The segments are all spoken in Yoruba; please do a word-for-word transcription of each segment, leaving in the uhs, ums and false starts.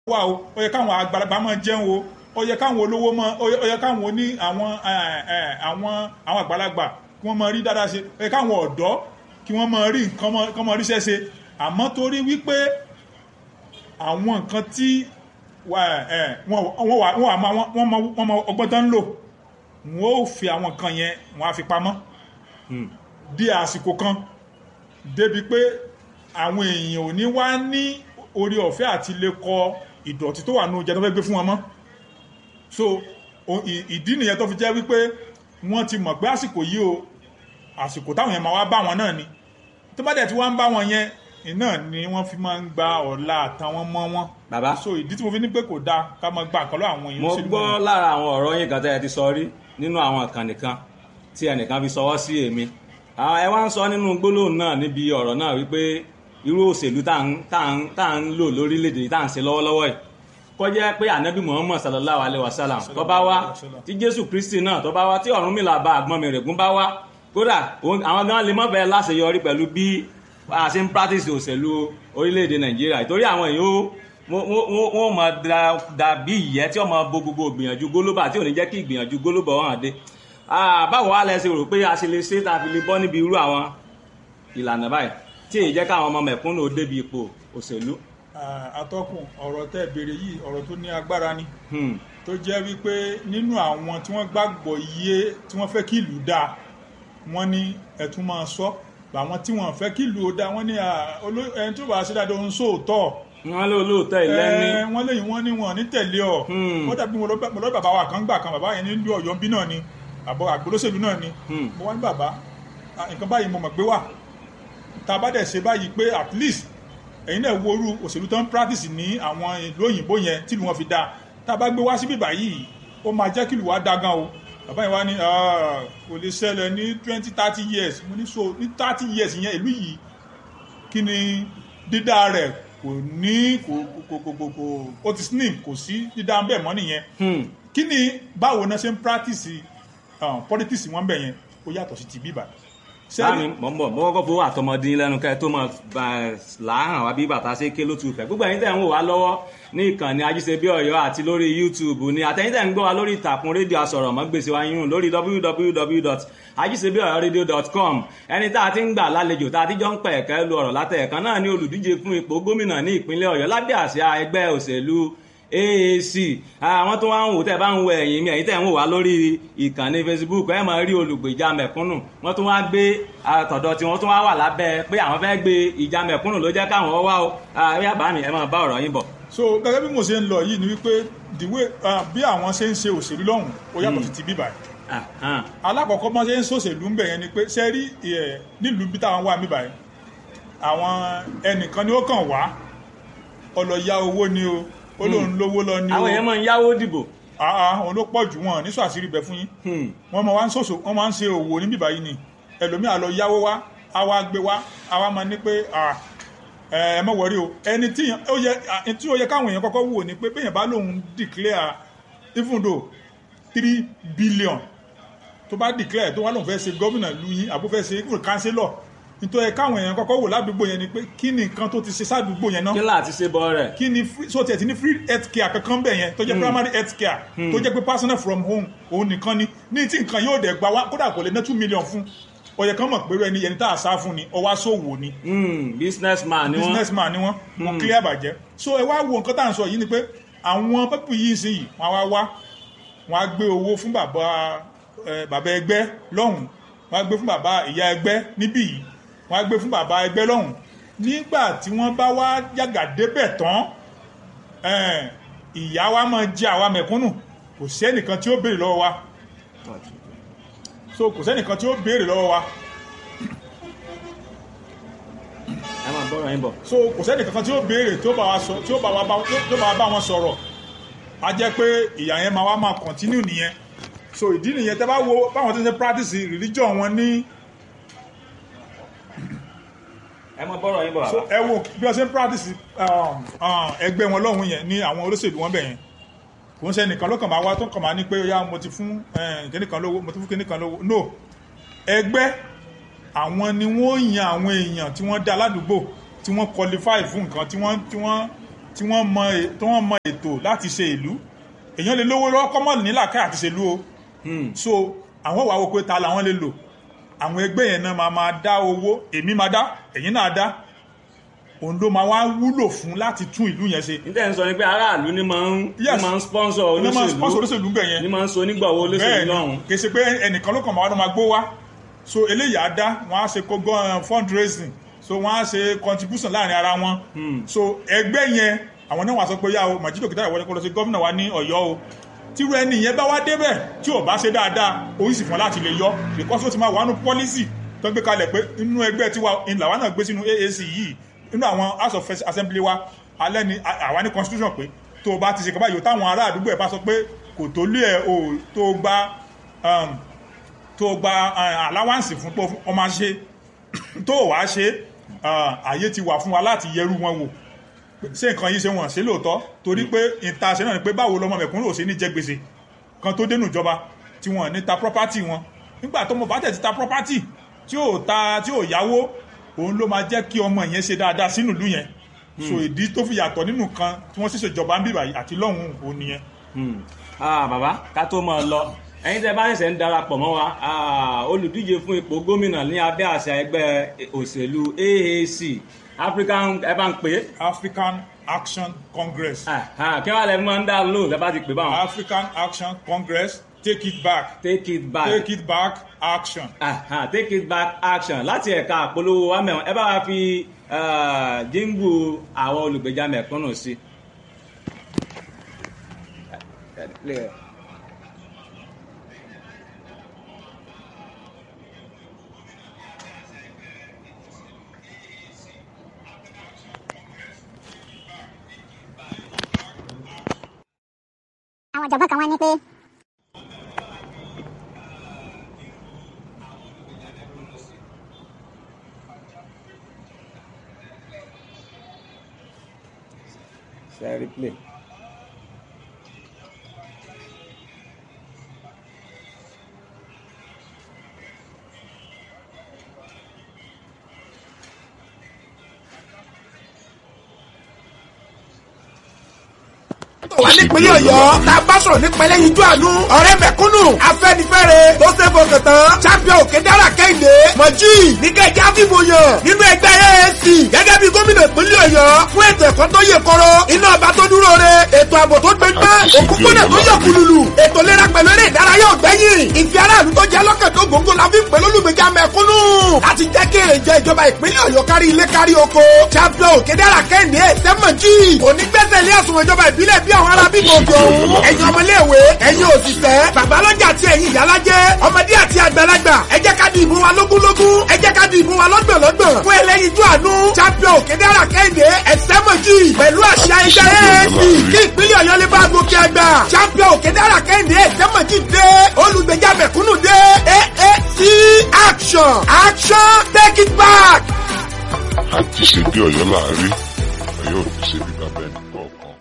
wà o ó yẹ káwọn àgbàlagbà máa jẹun o ó yẹ káwọn olówó mọ ó yẹ káwọn oní àwọn àwọn àwọn àgbàlagbà kí wọ́n máa rí dáadáa ṣe ó yẹ káwọn ọ̀dọ́ kí wọ́n máa rí nǹkan kán máa ríṣẹ́ ṣe àmọ́ torí wípé àwọn nǹkan tí wọ́n mọ ọgbọ́n tán ń lò wọ́n ó fi àwọn nǹkan yẹn wọ́n á fi pamọ́ di àsìkò kan débi pé àwọn èèyàn ò ní wá ní orí ọ̀fẹ́ àti lè kọ ìdọ̀tí tó wà ní oúnjẹ tó fẹ́ gbé fún wọn mọ́ so ìdí nìyẹn tó fi jẹ́ wípé wọ́n ti mọ̀ pé àsìkò yìí o àsìkò táwọn yẹn máa wá bá wọn náà ni tó bá dẹ̀ tí wọ́n ń bá wọn yẹn iná ni wọ́n fi máa ń gba ọ̀la àtàwọn mọ́ wọn. bàbá so ìdí tí mo fi ní pé kò dáa ká máa gba àkọlọ́ àwọn èèyàn. mo gbọ́ lára àwọn ọ̀rọ̀ yín kan tẹ́ ẹ ti sọ rí nínú àwọn ìkànnì kan tí ẹnìkan fi sọwọ́ sí èmi ẹ wá ń sọ nínú gbólóhùn náà níbi ọ̀rọ̀ náà wípé irú òṣèlú tá à ń lò lórílẹ̀‐èdè tá à ń ṣe lọ́wọ́lọ́wọ́ yìí kó jẹ́ pé ànábì muhammad sallallahu alayhi wa sallam tó bá wá tí jésù kristi náà tó bá wá tí ọ̀rúnmìlà bá àgbọn mi rẹ̀gún bá wá kódà àwọn gan lè mọ́ bẹ́ẹ̀ láṣeyọrí pẹ̀lú bí a ṣe ń practice òṣèlú orílẹ̀‐èdè nàìjíríà ìtorí àwọn èèyàn wọ́n mọ̀ dàbí ìyẹ́ tí wọ́n mọ̀ bo gbogbo ìgbìyànjú gólóbà tí ò ní jẹ́ kí ìgbìyànjú gólóbà wọn dé báwo wá lẹ ṣe rò pé a ṣe lè ṣe tá a fi lè bọ́ níbi irú àwọn ìlànà báyìí tí èyí jẹ́ káwọn ọmọ mẹ̀kúnnù débi ipò òṣèlú. atọ́kùn ọ̀rọ̀ tẹ́ béèrè yìí ọ̀rọ̀ tó ní agbára ni tó jẹ́ wípé nínú àwọn tí wọ́n gbàgbọ́ iye tí wọ́n fẹ́ kí ìlú dáa wọ́n ní ẹ̀tún máa sọ àwọn tí wọ́n fẹ́ kí ìlú dáa wọ́n ní ẹni tó bá ṣe dáadáa ń sóòótọ́ wọ́n lé olóòótọ́ ìlẹ́ni wọ́n léyìn wọ́n ní wọ́n ní tẹ̀lé ọ̀ wọ́n dàbí mo lọ́ bàbá wa kan gbà kan bàbá yẹn nílùú Ọ̀yọ́ bí náà ni àbọ̀ àgbólóṣèlú náà ni mo wá ní bàbá nǹkan báyìí mo mọ̀ gbé wà tá a bá dẹ̀ ṣe báyìí pé at least ẹ̀yin náà wo irú òṣèlú tó ń practice ní àwọn ìlú òyìnbó yẹn tí ìlú wọn fi dáa tá a bá gbé wá síbí báyìí ó máa jẹ́ kí ìlú wa dá gan o bàbá yẹn wá ní kò lè ṣẹlẹ̀ ní twenty thirty years mo ní so ní thirty years yẹn ìlú yìí kí ni dídá rẹ̀ kò ní kò kò kò kò kò ó ti slim kò sí dídá bẹ́ẹ̀ mọ́ nìyẹn kí ni báwo náà ṣe ń practice politics wọn bẹ̀ yẹn ó yàtọ̀ sí ti bíbà. sáàmì mọ̀ mọ̀ kọ́kọ́ fowó àtọmọdé lẹ́nu kẹ́ tó mọ̀ làáhàn wá bí bàtà ṣe ké lótú fẹ́ gbogbo ẹ̀yin tẹ̀ ń wò wá lọ́wọ́ ní ìkànnì Ajíṣebí Ọ̀yọ́ àti lórí YouTube ní àtẹ̀yin tẹ̀ ń gbọ́ wá lórí ìtàkùn rédíò asọ̀rọ̀mọ́gbèsè wa yún lórí w w w dot ajisebi oyo radio dot com ẹni tá a ti ń gbà lálejò tá a ti jọ ń pẹ̀ ẹ̀kẹ́ lu ọ̀rọ̀ látẹ̀ẹ̀kan náà ní olùdíje fún ipò gómìnà ní ìpínlẹ̀ Ọ̀yọ́ lábẹ́ àsíá ẹgbẹ́ òṣèlú A A C àwọn tó wá ń wò tẹ́ bá ń wo ẹ̀yìn mi ẹ̀yin tẹ́ ń wò wá lórí ìkànnì Facebook ẹ máa rí olùgbèjà mẹ̀kúnnù wọ́n tún wá gbé àtọ̀dọ̀ tí wọ́n tún wá wà lábẹ́ pé àwọn fẹ́ gbé ìjà mẹ̀kúnnù ló jẹ́ káwọn wá o àríyá bá mi ẹ máa bá ọ̀rọ̀ yín bọ̀. so gẹ́gẹ́ bí mo ṣe ń lọ yìí ni wípé the way bí àwọn ṣe ń ṣe òṣèlú lọ́hùn ó yàtọ̀ sí ti bíbà yìí alákọ̀ọ́kọ́ bọ́n ṣe ń ṣòṣèlú ń bẹ̀ yẹn ni pé ṣe rí nílùú bí táwọn wà bíbà yìí àwọn ẹnìkan ni ó kàn wá ọlọ́yà owó ni o olóhùn lówó lọ ní o. àwọn èèyàn máa ń yáwó dìbò. àà òun ló pọ̀ jù wọn ní sọ àṣírí bẹ fún yín. wọ́n máa ń ṣòṣò wọ́n máa ń ṣe òwò ní bíbá yìí ni ẹlòmíà lọ yáwó wá á wá gbé wá á wá máa ní pé ẹ mọ̀ wọ́rí o ẹni tí ó yẹ káwọn èèyàn kọ́kọ́ wò ni pé bẹ́yẹn bá lóun declare even though three billion tó bá declare tó wá lóun fẹ́ ṣe gómìnà lu yín àbó fẹ́ ṣe even councillor nítorí káwọn èèyàn kọ́kọ́ wò ládùúgbò yẹn ni pé kí ni nǹkan tó ti ṣe sádùúgbò yẹn náà. kí láti ṣe bọ́ rẹ̀. kí ni so tiẹ̀ ti ní free health care kankan bẹ̀ yẹn tó jẹ́ primary health care tó jẹ́ pé personal from home òun nìkan ni ní tí nǹkan yóò dẹ̀ gba wá kódà kò lè ná two million fún ọ̀yẹ̀ kan mọ̀ pé ẹni yẹn tá a sá fún ni ọwá sòwò ni. business man ni wọ́n business man ni wọ́n wọ́n clear bàjẹ́ so ẹ wá wo nǹkan tá à ń sọ yìí ni pé àwọn pẹ́pù yìí sí yìí wọ́n wá wá wọ́n á gbé owó fún bàbá bàbá ẹgbẹ́ lọ́hùn wọ́n á gbé fún bàbá ìyá ẹgbẹ́ níbí yìí wọ́n á gbé fún bàbá ẹgbẹ́ lọ́hùn nígbà tí wọ́n bá wá yàgà débẹ̀ tán ìyá wa máa jẹ àwa mẹ̀kúnnù kò sẹ́nìkan tí ó béèrè lọ́wọ́ wa so kò sẹ́nìkan tí ó béèrè lọ́wọ́ wa ẹ máa bọ́rọ̀ yín bọ̀ so kò sẹ́nìkan tí ó béèrè tí ó bá wa sọ tí ó bá wa bá wọn sọ̀rọ̀ a jẹ́ pé ìyá yẹn máa wá máa continue nìyẹn so ìdí nìyẹn tẹ́ bá wo báwọn tí ń ṣe practice religion wọn ní ẹ mọ bọ́rọ̀ yín bọ̀ so ẹ wo bí wọ́n ṣe ń practice ẹgbẹ́ wọn lọ́hùn yẹn ní àwọn olóṣèlú wọn bẹ̀ yẹn kò ń ṣe nìkan ló kàn máa wá tó kàn máa ní pé ya mo ti fún kíníkan lówó mo ti fún kíníkan lówó no ẹgbẹ́ àwọn ni wọ́n yan àwọn èèyàn tí wọ́n dá ládùúgbò tí wọ́n qualify fún nǹkan tí wọ́n tí wọ́n tí wọ́n mọ tí wọ́n mọ ètò láti ṣe ìlú èèyàn lè lówó lọ́wọ́ kọ́mọ̀ nílà ká àti ṣèlú o so àwọn wàá wo pé ta làwọn lè lò àwọn ẹgbẹ́ yẹn náà máa máa dá owó èmi máa dá ẹ̀yin náà dá òun ló máa wá wúlò fún láti tún ìlú yẹn ṣe. níta ń sọ ni pé aráàlú ni máa ń máa ń sponsor olóṣèlú bẹ̀ yẹn ni máa ń so nígbàwó olóṣèlú lọ́hùn. kì í ṣe pé ẹnìkan ló kàn máa wá ló máa gbó wá so eléyìí á dá wọn á ṣe kógó fundraising so wọn á ṣe contribution láàrin ara wọn so ẹgbẹ́ yẹn àwọn náà wà sọ pé yá o Màjídò Òkèdárà ìwọlé kó lọ sí gómìnà wa ní Ọ̀yọ́ o tíru ẹni yẹn bá wá débẹ̀ tí ò bá ṣe dáadáa orí sì fún láti lè yọ because ó ti máa wà nù policy tó ń gbé kalẹ̀ pé inú ẹgbẹ́ tiwa ìlà wa náà gbé sínú A A C yìí nínú àwọn house of assembly wa alẹ́ ni àwa ní constitution pé tó o bá ti ṣe kaba yòó táwọn ará àdúgbò ẹ̀ bá sọ pé kò tó lé ẹ̀ o tó gba tó gba allowance fún pé ọmọ ṣe tó wàá ṣe àyè ti wà fún wa láti yẹrù wọn wò ṣé nǹkan yìí ṣe wọ́n ṣe lóòótọ́ torí pé ìta ṣe náà ni pé báwo lọmọ mẹ̀kúnnù ò ṣe ní jẹ gbèsè kan tó dénú ìjọba tí wọ́n ní ta property wọn nígbà tó mọ̀ bá tẹ̀ ti ta property tí ò ta tí ò yáwó òun ló máa jẹ́ kí ọmọ yẹn ṣe dáadáa sínú ìlú yẹn so ìdí tó fi yàtọ̀ nínú kan tí wọ́n sì ṣèjọba ń bíbà àti lọ́hùn òun nìyẹn. bàbá ká tó máa lọ ẹ̀yin tẹ́ bá ṣẹ̀ṣẹ̀ ń darapọ̀ mọ́ wa olùdíje fún ipò gómìnà ní abẹ́ àṣà ẹgbẹ́ òṣèlú A A C African ẹ bá ń pè é. African Action Congress. kí wàá lẹ máa ń dá lóhùn lẹ bá ti pè báwọn. African Action Congress take it back. take it back. take it back action. take it back action láti ẹ̀ka àpolówó wa mẹ́wọ̀n ẹ bá wa fi jíǹgù àwọn olùgbèjà mẹ̀kúnnù sí. àwọn ìjọba kan wá ní pé. Share play. wà nípínlẹ̀ Ọ̀yọ́ tá a bá sọ̀rọ̀ nípa ẹlẹ́yinjú àánú ọ̀rẹ́ mẹ̀kúnnù Afẹ́nifẹ́re tó ṣe fọkàn tán champion Òkèdárà Kẹ́hìndé Mọ̀jí níkẹ́jà fìbò yàn nínú ẹgbẹ́ A A C gẹ́gẹ́ bí gómìnà ìpínlẹ̀ Ọ̀yọ́ fún ètò ẹ̀kọ́ tó yè kọ́rọ́ iná ọba tó dúró re ètò ààbò tó gbẹgbẹ́ òkúkúnà tó yọ kùlùlù ètò ìlera pẹ̀lú eré ìdárayá ọ̀gbẹ́yìn ìfẹ́ aráàlú tó jẹ́ lọ́kàn tó gbòǹgbò la fi ń pè lólùgbèjà mẹ̀kúnnù láti jẹ́ kí èrè jẹ ìjọba ìpínlẹ̀ Ọ̀yọ́ kárí ilé kárí oko champion Òkèdárà Kẹ́hìndé Mọ̀jí onígbẹ́sẹ̀ ilé àsùnwọ̀n ìjọba ìbílẹ̀ bí àwọn ará bíbí òkè òun ẹ̀yin ọmọléèwé ẹ̀yin òṣìṣẹ́ babalọ́jà àti ẹ̀yin ìyálájẹ́ ọmọdé àti àgbàlagbà ẹ jẹ́ ká di ìbò wa lógúnlógún ẹ jẹ́ ká di ìbò wa lọ́gbọ̀nlọ́gbọ̀n fún ẹlẹ́yinjú àánú champion Òkèdárà Kẹ́hìndé Mọ̀jí pẹ̀lú àṣà ẹgbẹ́ A A C kí ìpínlẹ̀ Ọ̀yọ́ lè bá gòkè àgbà champion Òkèdárà Kẹ́hìndé Mọ̀jí dé olùgbèjà mẹ̀kúnnù dé A A C action action take it back. àti ṣe bí Ọ̀yọ́ láàárín Ọ̀yọ́ ò ní ṣe bí bàbá ẹnì kọ̀ọ̀kan.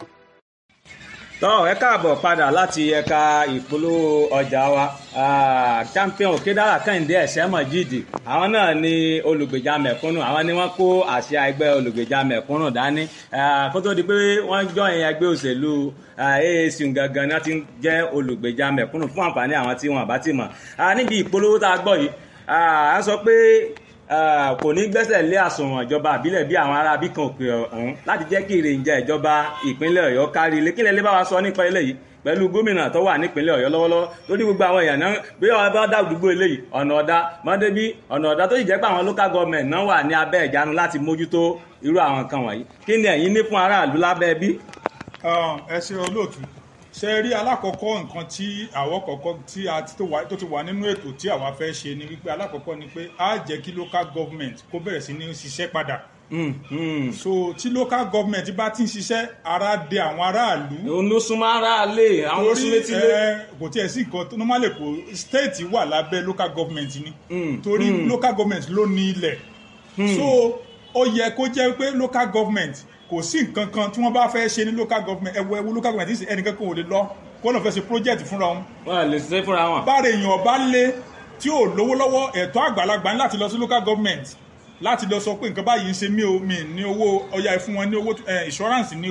tọ́ ẹ káàbọ̀ padà láti ẹ̀ka ìpolówó ọjà wa champion Òkèdárà Kẹ́hìndé Mọ̀jí àwọn náà ni olùgbèjà mẹ̀kúnnù àwọn ni wọ́n kó àsíá ẹgbẹ́ olùgbèjà mẹ̀kúnnù dání kó tó di pé wọ́n jọyìn ẹgbẹ́ òṣèlú A A C gangan náà ti jẹ́ olùgbèjà mẹ̀kúnnù fún àǹfààní àwọn tí wọ́n bá ti mọ̀ níbi ìpolówó tá a gbọ́ yìí à ń sọ pé kò ní gbẹ́sẹ̀ lé àsùnwọ̀n ìjọba àbílẹ̀ bí àwọn ará bíkan òkè ọ̀hún láti jẹ́ kí ìrìnjà ìjọba ìpínlẹ̀ Ọ̀yọ́ kárí ilé kílẹ̀ lè bá wa sọ nípa eléyìí pẹ̀lú gómìnà tó wà nípínlẹ̀ Ọ̀yọ́ lọ́wọ́lọ́wọ́ lórí gbogbo àwọn èèyàn náà bí wọ́n bá dá gbogbo eléyìí ọ̀nà ọ̀dà mọ́débí ọ̀nà ọ̀dà tó sì jẹ́ pé àwọn local government náà wà ní abẹ́ ìjánu láti mójútó irú àwọn nǹkan wọ̀nyí kí ni ẹ̀yin ní fún aráàlú lábẹ́ bí. ẹ ṣe olóòtú ṣe rí alákọ̀ọ́kọ́ nǹkan tí àwọ̀ kọ̀ọ̀kan tí a tó ti wà nínú ètò tí àwa fẹ́ ṣe ni wípé alákọ̀ọ́kọ́ ni pé á jẹ́ kí local government kó bẹ̀rẹ̀ sí ní ṣiṣẹ́ padà. so tí local government bá ti ń ṣiṣẹ́ ara dé àwọn aráàlú. òun ló súnmọ́ aráàlú àwọn ló súnmọ́ etí lé. kò tiẹ̀ sí nǹkan tó normally kò state wà lábẹ́ local government ni torí local government ló ní ilẹ̀ so ó yẹ kó jẹ́ pé local government kò sí nǹkan kan tí wọ́n bá fẹ́ ṣe ní local government ẹ̀wọ̀ ẹ̀wọ̀ local government ṣe ẹnìkan kan ò lè lọ kó lọ́n fẹ́ ṣe project fúnra wọn. wọ́n lè ṣe fúnra wọn. bára èèyàn bá lé tí ò lówó lọ́wọ́ ẹ̀tọ́ àgbàlagbà ní láti lọ sí local government láti lọ sọ pé nǹkan báyìí ń ṣe mí o mi ní owó ọya ìfún wọn ní owó insurance ní o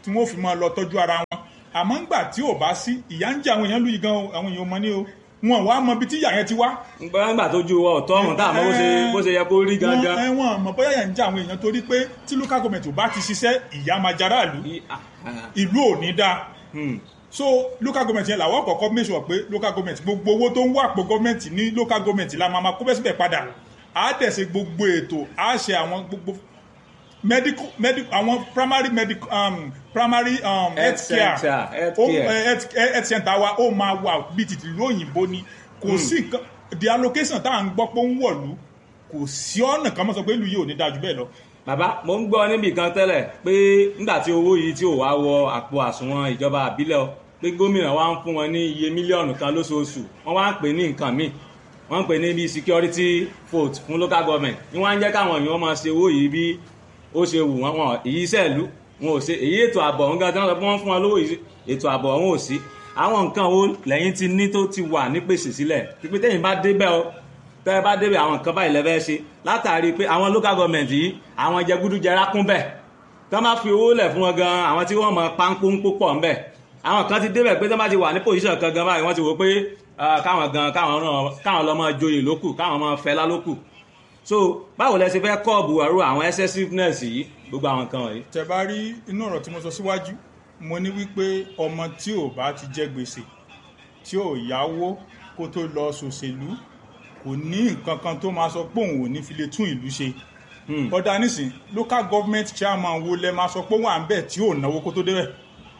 tí wọ́n fi máa lọ tọ́jú ara wọn àmọ́ ńgbà tí ò bá sí ìyà ń jẹ àwọn èèyàn lùyìí gan àwọn èèyàn mọ ní o wọn wá mọ ibi tí ìyà yẹn ti wá. gbọ́dọ̀ tó ju ọ̀tọ́ ọ̀hún tá àmọ́ bó ṣe yẹ kó rí gangan. wọn mọ bóyá yẹn ń jẹ àwọn èèyàn torí pé tí local government ò bá ti ṣiṣẹ́ ìyà máa jara ìlú ìlú ò ní dáa so local government yẹn làwọn kọ̀ọ̀kan make sure pé local government gbogbo owó tó ń wà pé government ní local government la máa kó bẹ́ẹ̀ síbẹ̀ padà á tẹ̀sẹ̀ gbogbo ètò á ṣe àwọn gbogbo medical medical àwọn primary medical um, primary um, health care health health center wa ó máa wà bíi tìtì lóyìnbó ni kò sí the allocation tá à ń gbọ́ pé ń wọ̀lú kò sí ọ̀nà kan mọ́ sọ pé ìlú yìí ò ní dájú bẹ́ẹ̀ lọ. bàbá mo ń gbọ́ níbì kan tẹ́lẹ̀ pé nígbà tí owó yìí tí ò wá wọ àpò àsùnwọ̀n ìjọba àbílẹ̀ o pé gómìnà wa ń fún wọn ní iye mílíọ̀nù kan lóṣooṣù wọ́n wá ń pè ní nǹkan míì wọ́n ń pè ní bíi security vote fún local government ní wọ́n á ń jẹ́ káwọn èèyàn máa ṣe owó yìí bí ó ṣe wù wọ́n wọn èyí ìṣẹ̀lú wọn ò ṣe èyí ètò ààbò ọ̀hún gan tí wọ́n sọ pé wọ́n fún wọn lówó ètò ààbò ọ̀hún ò sí àwọn nǹkan wo lẹ́yìn tí ní tó ti wà nípèsè sílẹ̀ pípé tẹ́yìn bá débẹ̀ o tẹ́yìn bá débẹ̀ àwọn nǹkan báyìí lẹ́fẹ́ ṣe látàrí pé àwọn local government yìí àwọn jẹgúdújẹrá kún bẹ̀ tọ́ máa fi owó lẹ̀ fún wọn gan àwọn tí wọ́n mọ páńpóńpó pọ̀ ńbẹ̀ àwọn kan ti débẹ̀ pé tọ́ bá ti wà ní position kan gan báyìí wọ́n ti wò pé káwọn gan káwọn lọ máa joyè lókù káwọn máa fẹ́lá lókù so báwo lẹ ṣe fẹ́ kọ́ọ̀bù àrùn àwọn excessiveness yìí gbogbo àwọn nǹkan wọ̀nyí. tẹ́ bá rí inú ọ̀rọ̀ tí mo sọ síwájú mo ní wípé ọmọ tí ò bá ti jẹ gbèsè tí ò yáwó kó tó lọ ṣòṣèlú kò ní nǹkan kan tó máa sọ pé òun ò ní fi lè tún ìlú ṣe. ọ̀dà nísìn local government chairman wo lẹ máa sọ pé wọ́n à ń bẹ̀ tí ò náwó kó tó débẹ̀.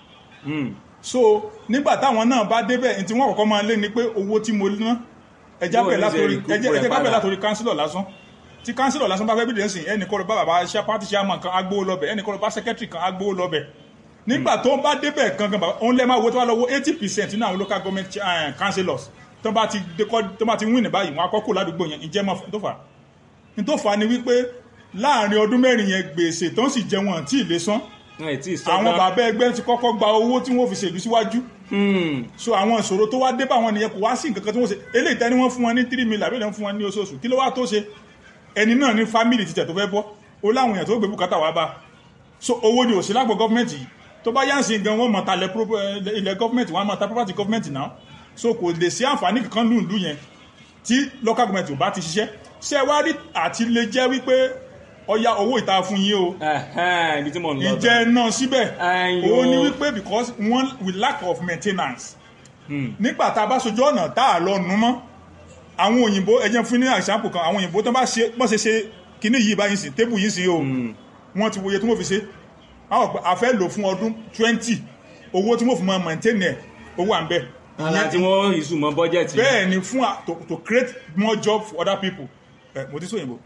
so nígbà táwọn náà bá débẹ̀ ní tí wọ́n kọ́kọ́ máa lé ni pé owó tí mo ná ẹjẹ́ kábẹ̀ látòrí kánsílọ̀ lásán tí kánsílọ̀ lásán bá fẹ́ bídẹ̀ sí ẹnì kọ́ lọ bá bàbá iṣẹ́ pátí chairman kan agbówó lọ́bẹ̀ ẹnì kọ́ lọ bá secretary kan agbówó lọ́bẹ̀ nígbà tó ń bá débẹ̀ gangan bàbá òun lẹ́ máa wo tó wá lọ́wọ́ eighty percent nínú àwọn local government uh, councillors tó bá ti tó bá ti win ní báyìí wọn akọ́kọ́ ládùúgbò yẹn ìjẹ́ mọ́ tó fà ní tó fà ni wípé láàrin ọdún mẹ́rin yẹn gbèsè tó ń sì jẹ wọn tí ì lè san àwọn bàbá ẹgbẹ́ ti kọ́kọ́ gba owó tí wọ́n fi ṣèlú síwájú so àwọn ìṣòro tó wá dé bá wọn nìyẹn kò wá sí nǹkan kan tí wọ́n ṣe eléyìí tẹ́ni wọ́n fún wọn ní three million àbí lẹ́yìn fún wọn ní oṣooṣù kí ló wá tó ṣe ẹni náà ní family títẹ̀ tó fẹ́ bọ́ ó láwọn èèyàn tó gbé bùkátà wá bá so owó ni òsì lágbo gọ́ọ̀mẹ̀ntì yìí tó bá yánsìn gan wọ́n mọ̀ ta ilẹ̀ gọ́ọ̀mẹ̀ntì wọ́n mọ̀ ta property gọ́ọ̀mẹ̀ntì náà so kò lè sí àǹfààní kankan lùlù yẹn tí local government ò bá ti ṣiṣẹ́ ṣé wá rí àti lè jẹ́ wípé ọya owó ìta fún yín o ìjẹ́ náà síbẹ̀ ó ní wípé because one with lack of maintenance nígbà tá a bá sojú ọ̀nà tá a lọ nù mọ́ àwọn òyìnbó ẹjẹ́ fún ní example kan àwọn òyìnbó tó bá ṣe bọ́n ṣe ṣe kíní yìí báyìí sí tébù yìí sí o wọ́n ti wòye tí wọ́n fi ṣe a fẹ́ lò fún ọdún twenty owó tí wọ́n fi máa maintain ẹ̀ owó à ń bẹ̀. láti wọ́n ìsúnmọ́ bọ́jẹ̀tì. bẹ́ẹ̀ ni fún to, to create more job for other people mo ti sọ òyìnbó.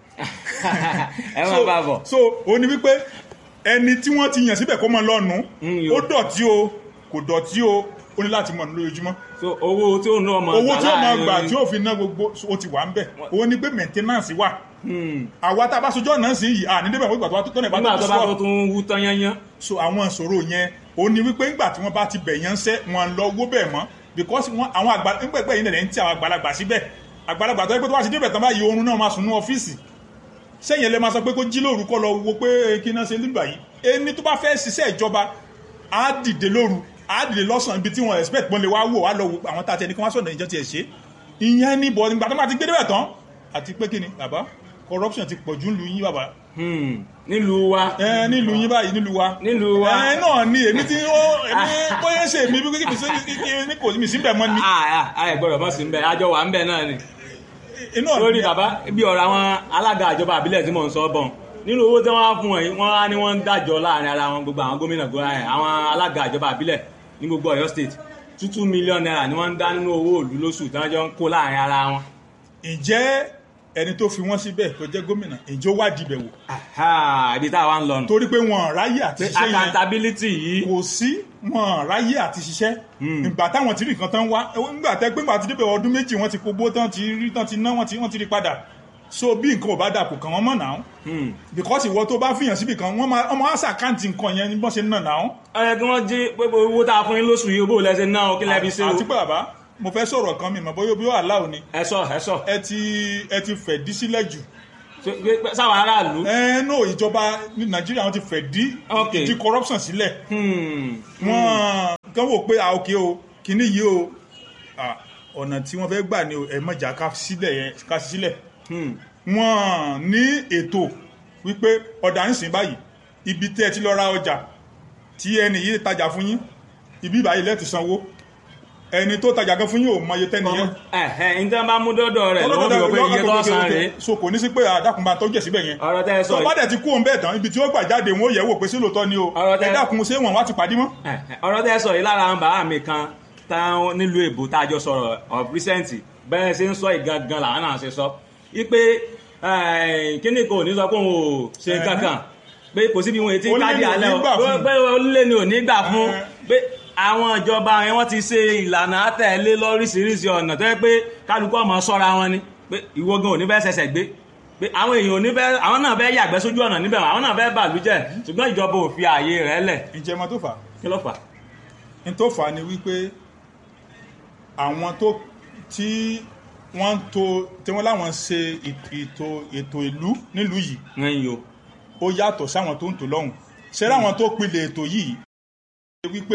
ẹ máa bá bọ̀. so ó ní wípé ẹni tí wọ́n ti yàn síbẹ̀ kó máa lọ́nu ó dọ̀tí o kò dọ̀tí o ó ní láti mọ̀ lójoojúmọ́. so owó tí ó ná ọmọ owó tí ó máa gbà tí ó fi ná gbogbo ó ti wà ń bẹ̀ ó ní pé maintenance wà. àwa tá a bá sojú ọ̀nà sí yìí à ní débẹ̀ wọ́n ìgbà tó bá tó tọ́nà ìbá tó tó tún wú tán yányán. so àwọn ìṣòro yẹn ó ní wípé nígbà tí wọ́n bá ti bẹ̀ yẹn sẹ́ wọn lọ owó bẹ̀ mọ́ because àwọn àgbà nígbàgbẹ́ yìí nẹ̀ ń tí àwọn àgbàlagbà síbẹ̀ àgbàlagbà tó yẹ pé tó bá ti débẹ̀ tán báyìí oorun náà máa sùn ní ọ́fíìsì sẹ́yìn ẹlẹ́ máa sọ pé kó jí lóru kọ́ lọ wo pé kí náà ṣe nígbà yìí ẹni tó bá fẹ́ ṣiṣẹ́ ìjọba á dìde lóru á dìde lọ́sàn ibi tí wọ́n expect pọ́n lè wá wò wá lọ wo àwọn tá a ti ẹni kí wọ́n sọ̀rọ̀ ìjọ tiẹ̀ ṣe ìyẹn ní bọ̀ nígbà tó bá ti gbé débẹ̀ tán àti pé kí ni bàbá corruption ti pọ̀jù ńlu yín bàbá. nílùú wa. ẹ nílùú yín báyìí nílùú wa. nílùú wa. ẹ náà ni èmi tí ó èmi bóyá ṣe èmi bí kò mi sí bẹ̀ mọ́ ni. àà gbọ́dọ̀ mọ́ sí bẹ̀ àjọ wà ń bẹ̀ náà ni lórí bàbá bí ọ̀rọ̀ àwọn alága ìjọba àbílẹ̀ tí mò ń sọ bọ̀ nínú owó tí wọ́n á fún ẹ̀ wọ́n á ní wọ́n ń dájọ́ láàrin ara wọn gbogbo àwọn gómìnà àwọn alága ìjọba àbílẹ̀ ní gbogbo Ọ̀yọ́ state two two million naira ni wọ́n ń dá nínú owó òlú lóṣù tí wọ́n jọ ń kó láàrin ara wọn. ǹjẹ́ ẹni tó fi wọ́n síbẹ̀ tó jẹ́ gómìnà ǹjẹ́ ó wádìí bẹ̀ wò. ibi tá a wá ń lọ nù. torí pé wọn ráyè àti ṣiṣẹ́ yẹn accountability yìí kò sí wọn ráyè àti ṣiṣẹ́ ìgbà táwọn ti rí nǹkan tán wá nígbà tẹ́ pé nígbà tí débẹ̀ ọdún méjì wọ́n ti kógbó tán ti rí tán ti ná wọ́n ti wọ́n ti rí padà so bí nǹkan ò bá dà kò kàn wọ́n mọ̀ náà because ìwọ tó bá fìyàn síbì kan wọ́n máa ọmọ àṣà àkáǹtì nǹkan yẹn ní bọ́n ṣe ń nà náà. ẹ kí wọ́n jí gbogbo owó tá a fún yín lóṣù yìí owó lẹ́sẹ̀ náà kí lẹ́bi ṣe o. àti pé bàbá mo fẹ́ sọ̀rọ̀ kan mi mọ̀ bóyá bí ó àláò ni. ẹ sọ ẹ sọ. ẹ ti ẹ ti fẹ̀ dí sílẹ̀ jù sáwọn aráàlú. ẹ no ìjọba ní Nàìjíríà wọn ti fẹ́ dí ìdí corruption sílẹ̀ wọ́n kàn wò pé ah ok o kíní yìí o ọ̀nà tí wọ́n fẹ́ gbà ní ẹ mọ̀jà ká sílẹ̀ yẹn ká sílẹ̀ wọ́n ní ètò wípé ọ̀dà ń sìn báyìí ibi tẹ́ ẹ ti lọ ra ọjà tí ẹni yìí tajà fún yín ibi báyìí lẹ́ẹ̀tì sanwó ẹni tó tajà kan fún yín ò mọye tẹ́ni yẹn. ẹ̀hẹ̀ ní tí wọ́n bá mú dọ́dọ̀ rẹ̀ lọ́wọ́ bí wọ́n pé iye tó san rèé. so kò ní sí pé àdàkùn bá tọ́jú ẹ̀ síbẹ̀ yẹn. ọ̀rọ̀ tẹ́ ẹ sọ yìí. tó bá dẹ̀ ti kú òun bẹ́ẹ̀ tán ibi tí ó gbà jáde wọn ó yẹ̀ wò pé sí lóòótọ́ ni o ẹ̀dàkùn ṣé wọn wá ti pàdé mọ́. ọ̀rọ̀ tẹ́ ẹ sọ yìí lára àwọn bàbá mi kan táwọn nílùú èbó tá a jọ sọ̀rọ̀ of recent bẹ́ẹ̀ ṣe ń sọ ìgangan làwọn náà ṣe sọ wípé kíní kò ní sọ pé òun ò ṣe kankan pé kò síbi wọn ètí káàdì alẹ́ o pé olè ni ò ní gbà fún pé àwọn ìjọba yẹn wọ́n ti ṣe ìlànà àtẹ̀lé lóríṣiríṣi ọ̀nà tó yẹ pé kálukú ọmọ sọ́ra wọn ni pé ìwọ gan ò ní fẹ́ ṣẹ̀ṣẹ̀ gbé pé àwọn èèyàn ò ní fẹ́ àwọn náà fẹ́ yàgbẹ́ sójú ọ̀nà níbẹ̀ àwọn náà fẹ́ bàlújẹ́ ṣùgbọ́n ìjọba ò fi ààyè rẹ̀ lẹ̀. ǹjẹ́ mo tó fà. kí ló fà. n tó fà ni wípé àwọn tó tí wọ́n tó tí wọ́n láwọn ṣe ètò ètò ìlú nílùú yìí. ń yo. ó yàtọ̀ sáwọn tó ń tò lọ́hùn ṣé láwọn tó pilẹ̀ ètò yìí wípé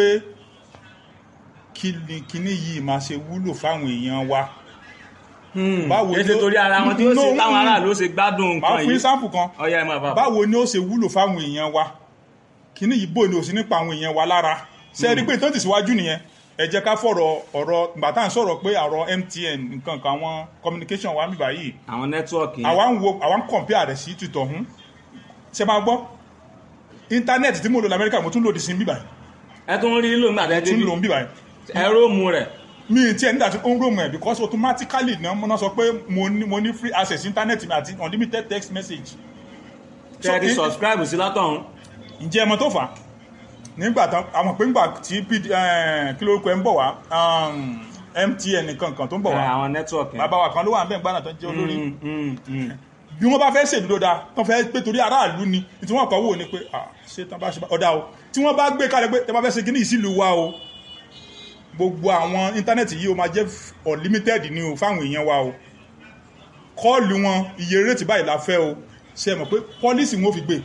kíní yìí máa ṣe wúlò fáwọn èèyàn wa. báwo ni ó torí ara wọn tí ó ṣe táwọn aráàlú ó ṣe gbádùn nǹkan yìí. máa fún sáǹpù kan ọyá ẹ máa bá. báwo ni ó ṣe wúlò fáwọn èèyàn wa kíní yìí bò ní òsì nípa àwọn èèyàn wa lára ṣe rí pé ìtàn tẹ̀síwájú nìyẹn ẹ jẹ́ ká fọ̀rọ̀ ọ̀rọ̀ ìgbà tá à ń sọ̀rọ̀ pé àrọ̀ M T N nǹkan kan àwọn communication wa níbà yìí. àwọn nẹ́tíwọ̀kì yẹn. àwa ń wo àwa ń compare rẹ̀ sí tutọ̀ hún ṣe máa gbọ́ íńtánẹ́ẹ̀tì tí mo lò lamẹ́ríkà mo tún lòdì sí bíbà yìí. ẹ tún rí lò nígbà tẹ́ tún lò ń bíbà yìí. ẹ róòmù rẹ̀. mi ì tiẹ̀ nígbà tí ó ń róòmù ẹ̀ because automatically náà mo náà sọ pé mo ní mo ní free access íńtánẹ́ẹ̀tì àti unlimited text message. kẹ́ ẹ ti subscribe sí látọ̀hún. ǹjẹ́ ẹ mọ̀ tó fà á nígbà tán àwọn pé ńgbà tí kí lórúkọ ẹ ń bọ̀ wá M T N nìkan kan tó ń bọ̀ wá àwọn nẹ́tíwọ̀kì bàbá wa kan ló wà ń bẹ̀ ń gbàdàn tó ń jẹ́ olórí bí wọ́n bá fẹ́ ṣèlú dáa tó fẹ́ pé torí aráàlú ni tí wọ́n kọ́ wò ní pé ṣé tán bá ṣe ọ̀dà o tí wọ́n bá gbé kalẹ̀ pé tẹ́ bá fẹ́ ṣe kíní ìsìlú wa o gbogbo àwọn íńtánẹ́ẹ̀tì yìí o máa jẹ́ unlimited ni o fáwọn èèyàn wa o kọ́ọ̀lù wọn iye rate báyìí la fẹ́ o ṣe mọ̀ pé pọ́lísì wọn ò fi gbé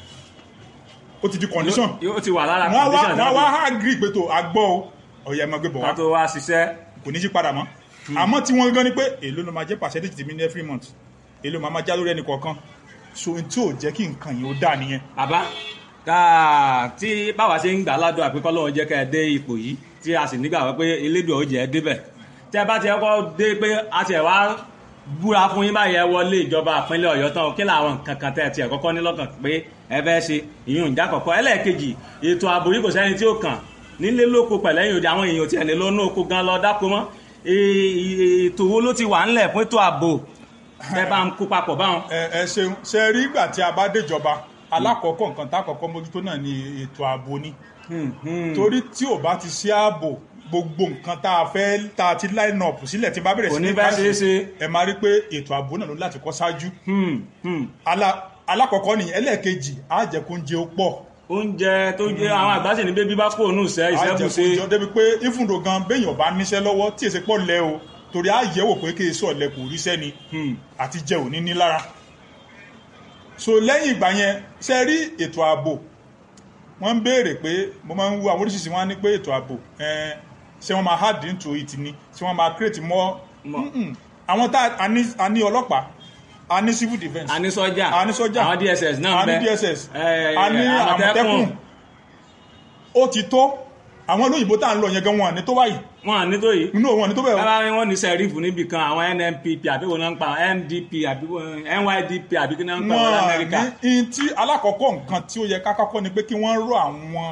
ó ti di condition yóò ti wà lára condition náà wọ́n wá agree pé tó agbọ́ o ọ̀yà ẹ̀mọ́ gbé bọ̀ wá ká tó wá ṣiṣẹ́ kò ní yí padà mọ́ àmọ́ tí wọ́n gan ni pé èló ló máa jẹ́ percentage tèmi ní every month èló máa máa já lórí ẹnì kọ̀ọ̀kan so n tí ò jẹ́ kí nǹkan yìí ó dà nìyẹn. bàbá káà tí báwa ṣe ń gbà ládùn àpékọ́ lọ́wọ́ jẹ́ ká ẹ dé ipò yìí tí a sì nígbà pé elédùn ó jẹ́ débẹ̀ tí ẹ bá ti kọ́ dé pé a ti ẹ̀ wá búra fún yín báyẹn wọlé ìjọba ìpínlẹ̀ Ọ̀yọ́ tán kí làwọn nǹkan kan tẹ́ ẹ tiẹ̀ kọ́kọ́ ní lọ́kàn pé ẹ fẹ́ ṣe ìyún ìjà kọ̀kọ́ ẹlẹ́ẹ̀kejì ètò ààbò yìí kò sẹ́ni tí ó kàn nílé lóko pẹ̀lẹ́yìn òde àwọn èèyàn tiẹ̀ lè lọ́nà oko gan lọ dáko mọ́ ètò wo ló ti wà ńlẹ̀ fún ètò ààbò ẹ bá ń kó papọ̀ báwọn. ẹ ẹ ṣeun ṣe rí ìgbà tí a bá déjọba alákọ̀ọ́kọ́ nǹkan tá àkọ́kọ́ mójútó náà ni ètò ààbò ni torí tí ò bá ti sí ààbò gbogbo nǹkan tá a fẹ́ tá a ti line up sílẹ̀ tí bá bẹ̀rẹ̀ sí ní káṣí ẹ máa rí pé ètò ààbò náà ló láti kọ́ ṣáájú alákọ̀ọ́kọ́ ni ẹlẹ́ẹ̀kejì á jẹ́ kó oúnjẹ ó pọ̀. oúnjẹ tó jẹ́ àwọn àgbà sì ní bébí bá kó òun ìṣẹ́ ìṣẹ́bùṣe. á jẹ́ kó oúnjẹ débi pé ìfúndò gan béèyàn bá níṣẹ́ lọ́wọ́ tí èsì pọ̀ lẹ́ o torí á yẹ̀wò pé kí èso ọ̀lẹ kò ríṣẹ́ ni àti jẹ òní ní lára. so lẹ́yìn ìgbà yẹn ṣe rí ètò ààbò wọ́n ń béèrè pé mo máa ń wo àwọn oríṣiríṣi wọn á ní pé ètò ààbò ṣé wọ́n máa hard into it ni ṣé wọ́n máa create more àwọn tá a ní ọlọ́pàá a ní civil defence a ní sọ́jà a ní sọ́jà àwọn D S S náà a ní D S S a ní àmọ̀tẹ́kùn ó ti tó àwọn olóyìnbó tá à ń lọ yẹn gan wọn ní tó báyìí wọn ní tó yìí inú wọn ní tó bẹ́ẹ̀ bára wọn ní sẹ́rífù níbi kan àwọn N N P P àbí wọn náà ń pa N D P àbí N Y D P àbí kí náà ń pa wọn Amẹ́ríkà. ní tí alákọ̀ọ́kọ́ nǹkan tí ó yẹ ká kọ́kọ́ ni pé kí wọ́n rọ àwọn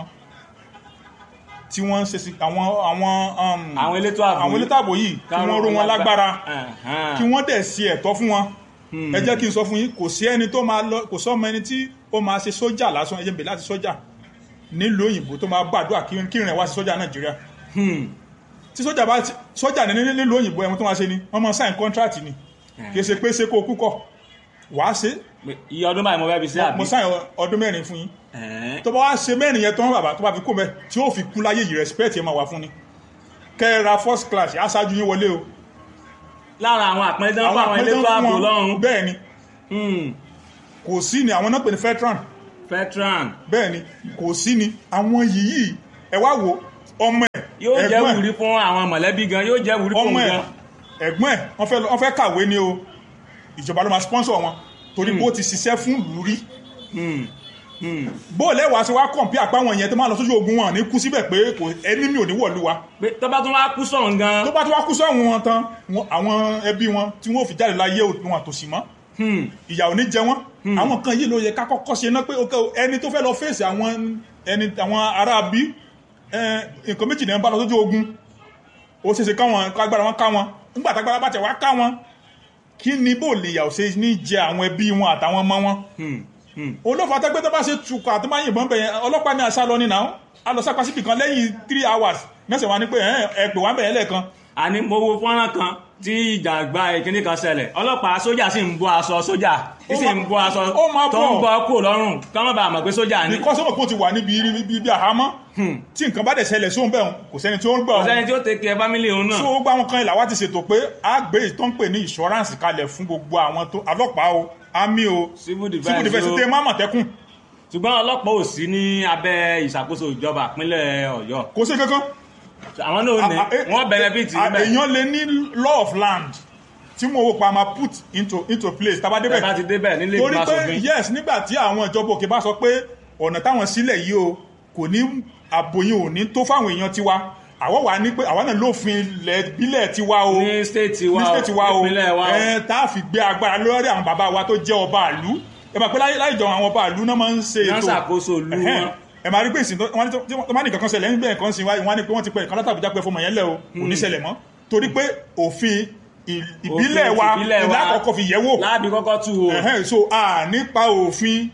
tí wọ́n ń ṣe sí àwọn àwọn àwọn elétò ààbò àwọn elétò ààbò yìí kí wọ́n ró wọn lágbára kí wọ́n dẹ̀ ṣe ẹ̀tọ́ fún wọn ẹ jẹ́ kí n sọ fún yín kò sí ẹni tó máa lọ kò sọ́mọ ẹni tí ó máa ṣe sójà lásán ẹ jẹ́ n bẹ̀ láti sójà nílùú òyìnbó tó máa gbàdúrà kí ìrìn wá sí sójà Nàìjíríà tí sójà bá sójà ní nílùú òyìnbó ẹ̀wọ̀n tó máa ṣe ni wọ́n máa sign contract ni kì í ṣe pé ṣe kó kú kọ̀ wàá ṣe. iye ọdún báyìí mo fẹ́ fi ṣe àbí. mo sign ọdún mẹ́rin fún yín tó bá wá ṣe mẹ́rin yẹn tán bàbá tó bá fi kó mẹ́ tí ó fi kú láyé yìí respect yẹn máa wà fún ni kẹ́ẹ̀ra first class aṣáájú yín wọlé o. lára àwọn àpẹẹrẹ fún àwọn elétò ààbò lọ́run. bẹ́ẹ̀ ni kò sí ni àwọn náà pè ní veteran veteran bẹ́ẹ̀ ni kò sí ni àwọn yìí ẹ wá wo ọmọ ẹ̀ yóò jẹ́ ẹ̀gbọ́n ẹ̀, wúrí fún àwọn mọ̀lẹ́bí gan yóò jẹ́ wúrí fún ọmọ ẹ̀ gan. ẹ̀gbọ́n ẹ̀ wọ́n fẹ́ wọ́n fẹ́ kàwé ni o ìjọba ló máa sponsor wọn torí bó ti ṣiṣẹ́ fún ìlú rí Hmm, hmm. bó lẹ́wàá ṣe wá kọ̀ǹpí àpáwọn yẹn tó máa lọ sójú ogun wọn ní kú síbẹ̀ pé kò ẹni mi ò ní wọ̀lú wa pé tó bá tún wá kú sọ̀rọ̀ gan. tó bá tó wá kú sọ́run wọn tán wọn- àwọn ẹbí wọn tí wọ́n fi jáde láyé wọn àtòsí mọ́ Hmm, ìyà ò ní jẹ wọ́n àwọn kan yìí ló yẹ ká kọ́kọ́ ṣe ná pé ok, ẹni tó fẹ́ lọ fèsì àwọn ẹni àwọn ará bí nǹkan méjì náà ń bá lọ sójú ogun ó ṣeéṣe káwọn kágbára wọn ká wọn nígbà tágbára bá tẹ̀ wá ká wọn kí ni bó lè yà ò ṣe ní jẹ àwọn ẹbí wọn àtàwọn ọmọ wọn hmm, hmm. olófà tẹ́gbẹ́ tó bá ṣe tukọ̀ àti máa yìnbọn bẹ̀yẹn ọlọ́pàá ní àṣà lọ nínà á lọ sápá síbì kan lẹ́yìn three hours mẹ́sàn-án wá ní pé ẹ pè wá bẹ̀yẹn lẹ́ẹ̀kan àní mo wo fọ́nrán kan tí ìjàgbá ìkíní kan ṣẹlẹ̀ ọlọ́pàá sójà sì ń bọ́ aṣọ sójà tí sì ń bọ́ aṣọ ó máa tó ń bọ́ kúrò lọ́rùn ká má bàa mọ̀ pé sójà ni. because ọmọ kò ti wà níbi ibi ibi àhámọ́ tí nǹkan bá dẹ̀ ṣẹlẹ̀ sóhun bẹ́ẹ̀ kò sẹ́ni tí ó ń gbà kò sẹ́ni tí ó tẹ̀kẹ́ ẹ fámílì òun náà. so ó gbá wọn kan ìlà wá ti ṣètò pé a gbé ìtọ́ ń pè ní insurance kalẹ̀ fún gbogbo àwọn tó ọlọ́pàá o army o Civil defense civil defense o. tẹ má mọ̀tẹ́kùn ṣùgbọ́n ọlọ́pàá ò sí ní abẹ́ ìṣàkóso ìjọba ìpínlẹ̀ Ọ̀yọ́ kò sí kankan àwọn náà ní A- a- wọ́n benefit a- níbẹ̀. èèyàn lè ní law of land tí mo wò pa máa put into into place tá a bá débẹ̀ bá ti débẹ̀ nílé torí ìgbìmọ̀ pé aṣòfin. yes nígbà tí àwọn ìjọba òkè bá sọ pé ọ̀nà táwọn sílẹ̀ yìí o kò ní àbòyìn ò ní tó fáwọn èèyàn tiwa àwọn wà ní pé àwọn náà lófin ilẹ̀ ìbílẹ̀ tiwa o ní state wa ní state wa o ìpínlẹ̀ wa o. ẹ tá a fi gbé agbára lórí àwọn bàbá wa tó jẹ́ ọba àlú ẹ máa pé láyé láyé jọ àwọn ọba àlú náà máa ń ṣe Náà ètò ṣàkóso ìlú Ẹhẹ́n. wọn. ẹ máa rí pé ìsìn tó wọ́n ní tó- tí wọ́n ní kankan ṣẹlẹ̀ níbẹ̀ nǹkan sí wáyé wọ́n á ní pé wọ́n ti pẹ́ ìkan látàbí jápẹ́ fọmọ yẹn lẹ̀ o kò ní ṣẹlẹ̀ mọ́ torí pé òfin ì- ìbílẹ̀ Òfin wa ìbílẹ̀ wa ìlà àkọ́kọ́ fi yẹ̀ wò láàbí kọ́kọ́ tú o. Ẹhẹ́n, so a nípa òfin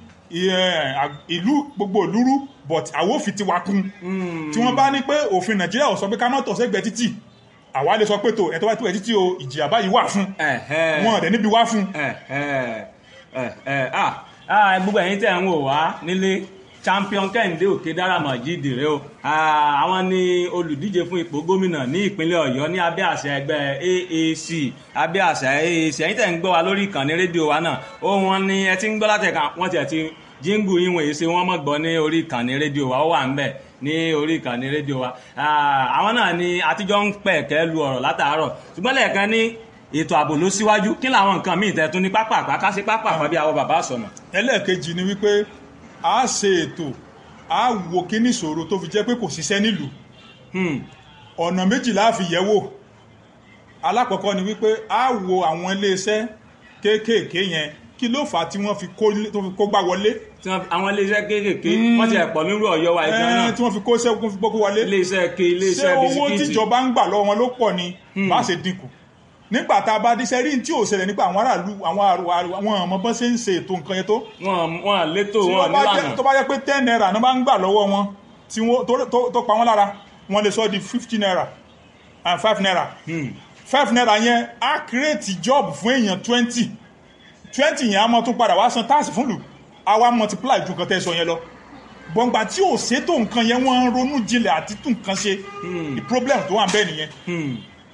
ẹ, à- ìlú gbogbo ìlúrú but àwọn òfin ti wá kún tí wọ́n bá ní pé òfin Nàìjíríà ò sọ pé ká má tọ̀ sẹ́gbẹ̀ẹ́ títì àwa lè sọ pé tó ẹ̀ tó bá tó ẹ̀ títì o ìjìyà báyìí wà fún Ẹ̀hẹ́. wọn ọ̀dẹ̀ níbi wá fún Ẹ̀hẹ́. Ẹ̀hẹ́. Ah, ah, gbogbo ẹ̀yin tẹ̀ ń wò wá nílé champion Kẹ́hìndé Òkèdára Mọ̀jídì rèé o. Ah, àwọn ni olùdíje fún ipò gómìnà ní ìpínlẹ̀ Ọ̀yọ́ ní abẹ́ àṣẹ ẹgbẹ́ A A C abẹ́ àṣẹ A A C ẹ̀yin tẹ̀ ń gbọ́ wa lórí ìkànnì rédíò wa náà ó wọn ni ẹ ti ń gbọ́ látẹ̀ka wọ́n tiẹ̀ ti jíngù yín wọ̀nyí ṣe wọ́n mọ̀ gbọ́ ní orí ìkànnì rédíò wa ó wà ń bẹ̀ ní orí ìkànnì rédíò wa. Ah, àwọn náà ni àtijọ́ ń pẹ̀kẹ́ lu ọ̀rọ̀ látàárọ̀ ṣùgbọ́n lẹ́ẹ̀kan ní ètò ààbò ló síwájú kí làwọn nǹkan míì tẹ́ tún ní pápá àpáká sí pápá àpá bí àwọn bàbá sọ̀nà. ẹlẹ́ẹ̀kejì ni wípé a ṣe ètò a wo kí ní ìṣòro tó fi jẹ́ pé kò ṣiṣẹ́ nílùú Hmm. ọ̀nà méjì la fi yẹ̀ wò alákọ̀ọ́kọ́ ni wípé a wo àwọn iléeṣẹ́ kéékèèké yẹn kí ló fà á tí wọ́n fi kó tó fi kó gbá wọlé tí wọ́n àwọn iléeṣẹ́ kéékèèké wọ́n ti ẹ̀pọ̀ nírú Ọ̀yọ́ wa ìgbà ẹ, náà tí wọ́n fi kó sẹ́kún fi gbókó wọlé iléeṣẹ́ ke ṣé iléeṣẹ́ owó bisikíìtì. tíjọba ń gbà lọ́wọ́ wọn ló pọ̀ ni bá ṣe dínkù nígbà tá a bá díṣẹ́ rí tí ò ṣẹlẹ̀ nípa àwọn aráàlú àwọn àrò- àwọn ọmọ bọ́n ṣe ń ṣe ètò nǹkan yẹn tó wọn wọn létò tí wọn wọ́n bá jẹ́- nílànà. tó bá jẹ́ pé ten naira náà bá ń gbà lọ́wọ́ wọn tí wọ́n tó- tó- tó pa wọ́n lára wọ́n lè sọ di fifty naira and five naira Hmm. five naira yẹn á create job fún èèyàn twenty twenty yẹn á mọ tún padà wá san táàsì fún lù á wá multiply ju nǹkan tẹ́ sọ yẹn lọ gbọ̀ngbà tí ò ṣètò nǹkan yẹn wọ́n ń ronú jinlẹ̀ àti tún nǹkan ṣe the problem tó wà bẹ́ẹ̀ nìyẹn Hmm.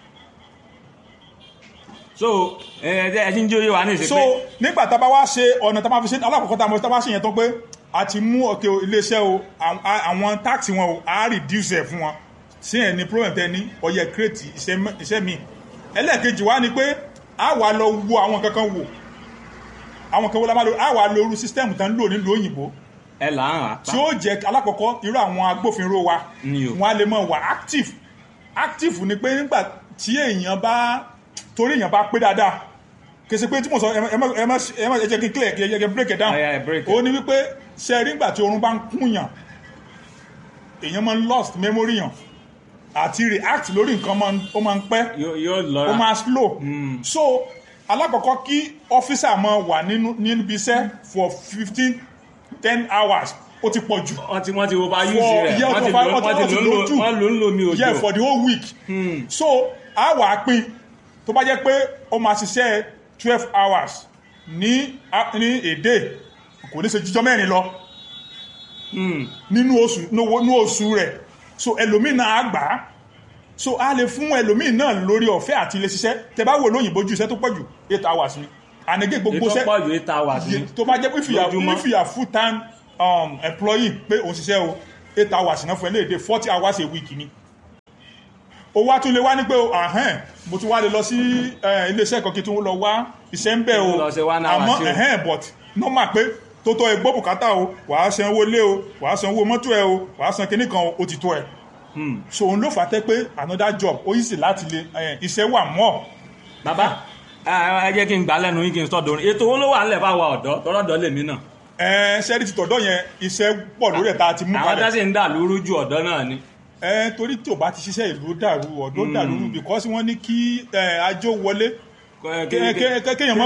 so ẹ ẹ ẹ ti ń jó yé wa ní ìsìn so pé nígbà tá a bá wá ṣe ọ̀nà tá a bá fi ṣe alákọ̀ọ́kọ́ tá a mọ̀ tá a bá ṣe yẹn tán pé a ti mú ọkẹ́ iléeṣẹ́ o àwọn- àwọn táàkì wọn o a reduce ẹ̀ fún wọn sí ẹ̀ ní problem tẹ́ ní ọyẹ create iṣẹ́ mẹ́- iṣẹ́ mi ẹlẹ́ẹ̀kejì wá ni pé a wà lọ wo àwọn kankan wò àwọn kan wo la máa lo a wà lo irú system tán ń lò nílùú òyìnbó ẹ là ń rà tí ó jẹ́ alákọ̀ọ́kọ́ irú àwọn agbófinró wa Ni o. wọn a lè mọ̀ wà active active ni pé nígbà tí èèyàn bá torí èèyàn bá pé dáadáa kèsì pé tí mo sọ ẹ má- ẹ má- ẹ má ẹ má- ẹ jẹ́ kí n clear kí ẹ jẹ́ break it down Ẹ yá, ẹ break it. ó ní wípé ṣe rí nígbà tí oorun bá ń kúnyàn èèyàn máa ń lost memory yàn àti react lórí nǹkan máa ń- ó máa ń pẹ́ yóò yóò ó lọ́ra. máa slow so alákọ̀ọ́kọ́ kí ọ́fíìsà máa wà nínú níbi iṣẹ́ for fifteen ten hours ó ti pọ̀ jù wọ́n ti wọ́n ti wo bá for yúùsì rẹ̀ year wọ́n ti to five lò wọ́n ti lò ń lò wọ́n lò ń lò mí òjò. yeah for the whole week so a wà á pín tó bá jẹ́ pé ó máa ṣiṣẹ́ twelve hours ní a- ní èdè kò ní ṣe jíjọ́ mẹ́rin lọ nínú oṣù nínú oṣù rẹ̀ so ẹlòmíì náà á gbà á so a lè fún ẹlòmíì náà lórí ọ̀fẹ́ àti ilé ṣiṣẹ́ tẹ bá wò lóyìnbó ju iṣẹ́ tó pọ̀ jù eight hours ni ànégé gbogbo ètò pọ̀ ju eight hours ni tó bá jẹ́ pé if you are lójúmọ́. if you are full time um, employee pé òṣìṣẹ́ o eight hours náà fún ẹ léde forty hours a week ni ó wá tún lè wá ní pé ahẹ́n mo tún wá lè lọ sí iléeṣẹ́ kan kí tún lọ wá iṣẹ́ ń bẹ̀ o lọ ṣe one hour àmọ́ sí o. ẹ̀hẹ́n but normal pé tó tọ́ ẹgbọ́ bùkátà o wàá san owó lé o wàá san owó mọ́tò ẹ o wàá san kinní kan o ti tó ẹ so òun ló fà á tẹ́ pé another job ó yìí sì láti lè iṣẹ́ wà mọ́. bàbá ẹ jẹ́ kí n gbà lẹ́nu yín kí n sọ dorin ètò owó ló wà nílẹ̀ fáwọn ọ̀dọ́ tọ́lọ́dọ̀ lèmi náà. ẹ ṣẹ́rí ti tọ̀dọ̀ yẹn iṣẹ́ pọ̀ lórí ẹ̀ tá a ti mú àwọn kalẹ̀. tá sì ń dà lóru ju ọ̀dọ́ náà ni. ẹ torí tí o bá ti ṣiṣẹ́ ìlú dàrú ọ̀dọ́ dàrú because wọ́n ní kí ajó wọlé kéèyàn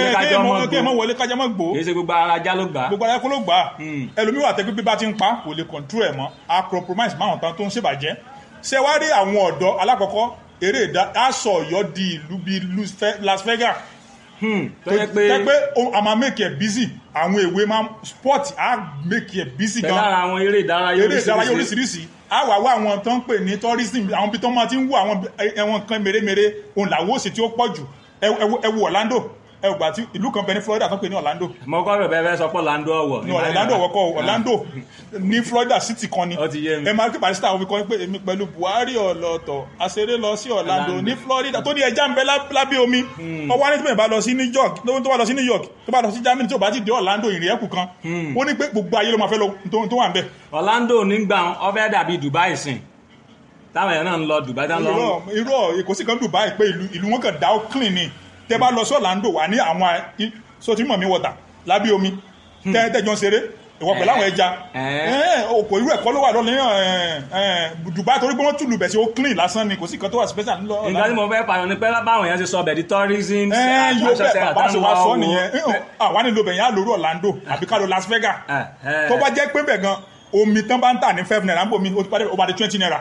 mọ́ wọlé kájá mọ́ gbó kì í ṣe gbogbo ara ajá ló gbà á. gbogbo ara kó ló gbà á ẹlòmíì wà tẹ́gbẹ́ bí bá ti ń pa kò lè control ẹ̀ mọ́ a compromise máwọn tán tó ń ṣèbàjẹ́ ṣé wá rí àwọn ọ̀dọ́ alákọ̀ọ́kọ́ eré ìdá aṣọ ọ̀yọ́ di ìlú bíi Las Vegas tó yẹ pé tẹ́ pé a máa make it busy àwọn èwe máa sport á make it busy gan pẹ̀lú ara àwọn eré ìdárayá eré ìdárayá oríṣiríṣi á wà wá àwọn tó ń pè ní tourism àwọn ibi tó máa ti ń wo àwọn ẹwọn kan mèremère òun làwọn òsì tí ó pọ̀ jù ẹ wo Orlando ẹ gbà tí ìlú kan bẹ ní Florida tó ń pè ní Orlando. mo kọ́ rẹ̀ bẹ́ẹ̀ sọ pé Orlando ọ̀wọ̀. ní Orlando ọ̀wọ̀ kọ́ Orlando ní Florida city kan ni ẹ máa kí barista àwọn fi kọ́ pé èmi pẹ̀lú Buhari ọ̀lọ́tọ̀ àṣeré lọ sí Orlando ní Florida tó ní ẹja ń bẹ lábẹ́ omi ọwọ́ ní tí bẹ́ẹ̀ bá lọ sí New York tó bá lọ sí New York tó bá lọ sí Germany tó bá ti dé Orlando ìrìn ẹ̀kú kan ó ní pé gbogbo ayé ló máa fẹ́ lọ tó wà ń bẹ. Orlando nígbà ó fẹ́ dàbí Dubai sìn táwọn èèyàn náà ń lọ Dubai dáná lọ. irọ́ èkó sì kan Dubai pé ìlú wọn kàn dá ó clean ni tẹ bá lọ sí Orlando wà ní àwọn sọtìmọ̀ mi wọ̀tà lábí omi tẹ́tẹ́jọ́ ń ṣeré ìwọ pẹ̀lú àwọn ẹja òkò irú ẹ̀kọ́ ló wà lọ́lẹ́yìn Dubai torí pé wọ́n tùlù bẹ̀ sí ó clean lásán ni kò sí kan tó wà special ńlọ. nǹkan tí mo fẹ́ pààyàn ni pé báwọn èèyàn ti sọ bẹ̀ di tourism. yóò bẹ̀ bàbá ṣe wá sọ nìyẹn àwa nílò bẹ̀ yẹn á lórí Orlando àbí ká lọ Las Vegas tó bá jẹ́ pé bẹ̀ gan omi tán bá ń tà ní five naira ń bò mí ó bá di twenty naira.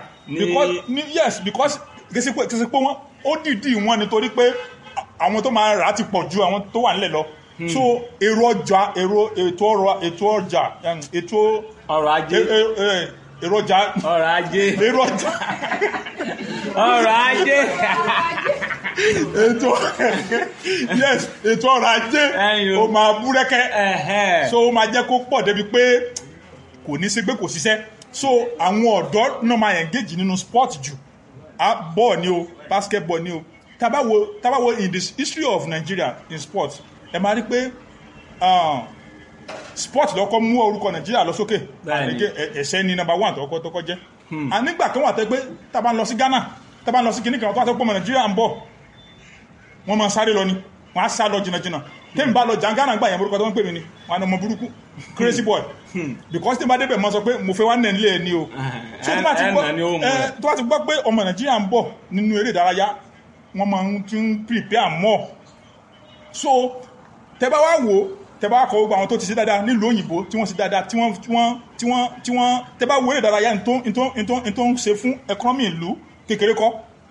yes because kìí ṣe pé wọ́n ó dìdí wọn nítorí pé àwọn tó máa rà á ti pọ̀ ju àwọn tó wà nílẹ̀ lọ so èrò ọjà èrò ètò ọrọ̀ ètò ọjà ètò ọrọ̀ ajé èrò ọjà ọrọ̀ ajé èrò ọjà ọrọ̀ ajé ètò yes ètò ọrọ̀ ajé ó máa búrẹ́kẹ́ so ó máa jẹ́ kó pọ̀ débi pé kò ní sí pé kò ṣiṣẹ́ so àwọn ọ̀dọ́ náà máa engage nínú sport jù bọ́ọ̀ ni o basketball ni o tabawo tabawo in the history of Nigeria in sport ẹ máa rí pé sport lọ́kọ́ mú orúkọ Nigeria lọ sókè ẹ̀ṣẹ́ ni number one tọkọ tọkọ jẹ́ ànígbà kan wà tẹ́ pé tàbá ń lọ sí Ghana tàbá ń lọ sí kìnnì kan tó wà tó pọ̀ mọ́ Nigeria ń bọ̀ wọ́n máa sáré lọ ni wọ́n á sá lọ jìnnàjìnnà tẹ́mi bá lọ jà Ghana gbà yẹn orúkọ tó ń pè mí ni wọ́n á ní ọmọ burúkú crazy boy because tí n bá débẹ̀ mọ́ sọ pé mo fẹ́ wá nẹ̀ nílé ẹ̀ ni o so tó bá ti gbọ́ pé ọmọ Nigeria ń bọ̀ nínú eré ìdárayá wọ́n máa ń tún prepare more so tẹ́bá wá wò tẹ́bá wá kọ́ gbogbo àwọn tó ti ṣe dáadáa nílùú òyìnbó tí wọ́n ṣe dáadáa tí wọ́n tí wọ́n tí wọ́n tí wọ́n tẹ́bá wo eré ìdárayá tó ń ṣe fún economy ìlú kékeré kọ́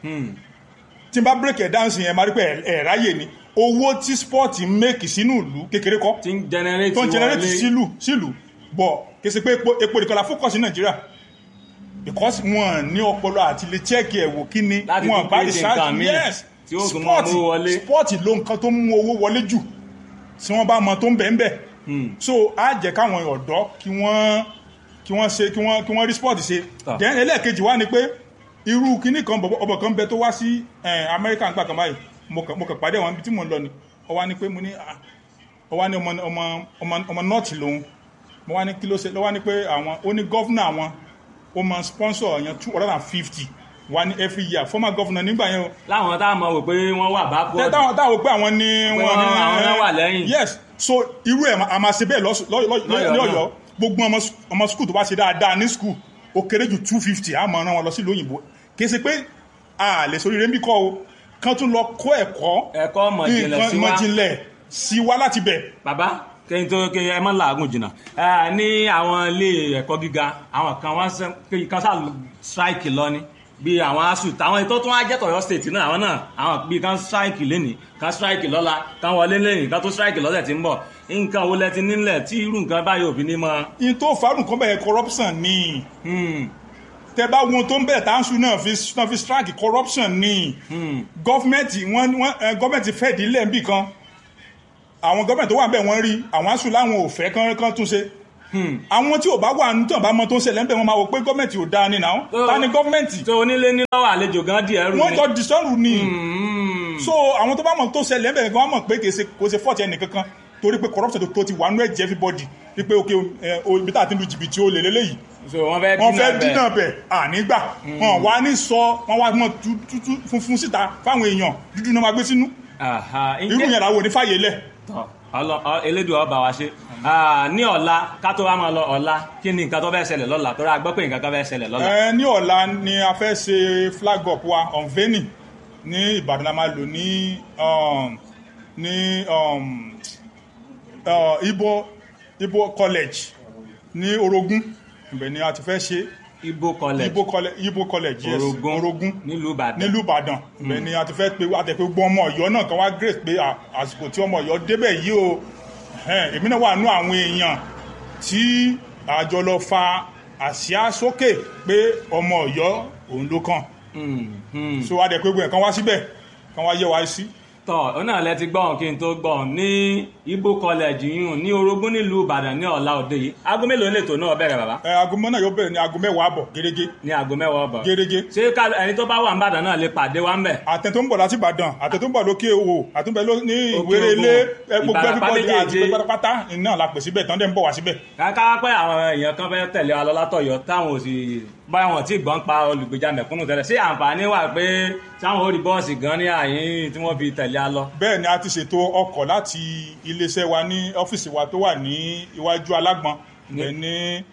tí n bá break ẹ̀ dáhùn sí yẹn máa rí pé ẹ̀ ráyè ni owó tí sport ń make sínú ìlú kékeré kọ́ tí ń generate tó ń generate sílùú sílùú bọ̀ kì í ṣe pé epo nìkan la focus ní Nàìjíríà because wọn ní ọpọlọ àti lè check ẹ̀ wò kí ni wọn bá research yes sport sport ló nǹkan tó mú owó wọlé jù tí wọ́n bá mọ tó ń bẹ̀ ń bẹ̀ so á jẹ́ káwọn ọ̀dọ́ kí wọ́n kí wọ́n ṣe kí wọ́n kí wọ́n rí sport ṣe then ẹlẹ́ẹ̀kejì wá ni pé irú kíní kan ọbọ̀ kan bẹ tó wá sí Amẹ́ríkà nígbà kan báyìí mo kàn pàdé àwọn ibi tí mo ń lọ ni ó wá ní pé mo ní ó wá ní ọmọ ọmọ ọmọ ọmọ nọ́ọ̀tì lòun mo wá ní kí ló ṣe ló wá ní pé àwọn ó ní gọ́fúnà àwọn ó máa sponsor yẹn two hundred and fifty one every year former governor nígbà yẹn o. láwọn táwọn mọ̀ wò pé wọ́n wà bá kọ́. táwọn táwọn pé àwọn ní wọn àwọn náà wà lẹ́yìn. yes so irú ẹ̀ a máa ṣe bẹ́ẹ̀ ní Ọ̀yọ́ gbogbo ọmọ skul tó bá ṣe dáadáa ní skul ó kéré ju two fifty a máa rán wọn lọ sí lóyìnbó kì í ṣe pé a lè sórí rẹ̀ ń bí kọ́ o kán tún lọ kó ẹ̀kọ́ ẹ̀kọ́ mọ̀jìnlẹ̀ sí wa láti bẹ̀. bàbá kẹ́yìn tó kẹ́yìn ẹ má làágùn jìnnà ní àwọn ilé ẹ̀kọ́ gíga àwọn kan wọ́n kan sá strike lọ ni bí àwọn asu táwọn ètò tó wá jẹ́ tọ̀yọ́ state náà àwọn náà àwọn bí kan strike lẹ́nìí kan strike lọ́la kan wọlé lẹ́nìí kan tó strike lọ́sẹ̀ tí ń bọ̀ nǹkan wo lẹ ti nílẹ̀ tí irú nǹkan báyìí òfin ní mọ́. in tó farun kan bẹ̀rẹ̀ corruption ni tẹ bá wọn tó ń bẹ̀rẹ̀ táǹsù náà fi strike corruption ni gọ́fìmẹ̀ntì wọn gọ́fìmẹ̀ntì fẹ́ẹ̀dì lẹ́ẹ̀bì kan àwọn gọ́ọ̀mẹ̀ntì tó wà níbẹ̀ wọ́n rí àwọn asùn láwọn ò fẹ́ kán kán tún ṣe àwọn tí ò bá wà nítorí bá mọ tó ń ṣẹlẹ̀ ń bẹ̀ wọ́n máa wò pé gọ́ọ̀mẹ̀ntì ò dáa ni náà ta ni gọ́ọ̀mẹ̀ntì. tó onílé ní lọ́wọ́ àlejò gan díẹ̀ rú ni. wọ́n jọ dìsọ́rù ni so àwọn tó bá mọ tó ṣẹlẹ̀ ń bẹ̀ wọ́n mọ̀ pé kò ṣe fọ́ọ̀tì ẹnì kankan torí pé corruption tó ti wà nú ẹ̀jẹ̀ everybody wípé ok ibi tá a ti lu jìbìtì ó lè lélẹ́yìí wọ́n fẹ́ dínà bẹ̀ ànígbà wọ́n wá ní sọ wọ́n wá mọ́ tútú funfun síta fáwọn èèyàn dúdú náà máa gbé sínú irú yẹn làwọn ò ní fàyè lẹ̀. elédùn ọba wa ṣe ní ọ̀la ká tó wá máa lọ ọ̀la kí ni nǹkan tó fẹ́ ṣẹlẹ̀ lọ́la tó rà gbọ́ pé nǹkan kan fẹ́ ṣẹlẹ̀ lọ́la. ní ọ̀la ni a fẹ́ ṣe flag up wa unveiling ní Ìbàdàn la máa lò ní ní Ibo Ibo college ní Orogun ibẹ̀ ni a ti fẹ́ ṣe. Ibo college Ibo college Ibo college yes Orogun Orogun nílùú Ìbàdàn nílùú Ìbàdàn ibẹ̀ ni a ti fẹ́ pé àtẹ̀pé gbọ́ ọmọ Ọ̀yọ́ náà kan wá grace pé àsìkò tí ọmọ Ọ̀yọ́ débẹ̀ yìí o èmi náà wà nú àwọn èèyàn tí àjọ lọ fa àsíá sókè pé ọmọ Ọ̀yọ́ òun ló kàn so adẹ̀ pé gbogbo ẹ̀ kan wá síbẹ̀ kan wá yẹ wá sí. tọ́ ọ náà lẹ ti gbọ́n kí n tó gbọ́n ní Ibo college yìí ní Orogun nílùú Ìbàdàn ní ọ̀la òde yìí aago mélòó lètò náà bẹ̀rẹ̀ bàbá. ẹ aago mọ́ náà yóò bẹ̀rẹ̀ ní aago mẹ́wàá àbọ̀ gẹ́gẹ́. ní aago mẹ́wàá àbọ̀ gẹ́gẹ́. ṣé ẹni tó bá wà ní Ìbàdàn náà lè pàdé wa ń bẹ̀. àtẹ tó ń bọ̀ láti Ìbàdàn àtẹ tó ń bọ̀ lókè Òwò àtúnbẹ̀ ní Ìwéré Ilé gbogbo everybody àti pátápátá náà la pè síbẹ̀ tán dẹ̀ ń bọ̀ wá síbẹ̀. ká pẹ́ àwọn èèyàn kan fẹ́ tẹ̀lé wa lọ látọ̀yọ́ táwọn ò sì báyọ̀ wọn tí gbọ́n pa olùgbèjà mẹ̀kúnnù tẹ́lẹ̀ ṣé àǹfààní wà pé táwọn ò rí bọ́ọ̀sì gan ní àyín tí wọ́n fi tẹ̀lé a lọ. bẹ́ẹ̀ ni a ti ṣètò ọkọ̀ láti iléeṣẹ́ wa ní ọ́fíìsì wa tó wà ní iwájú Alágbọ̀n ibẹ̀ ní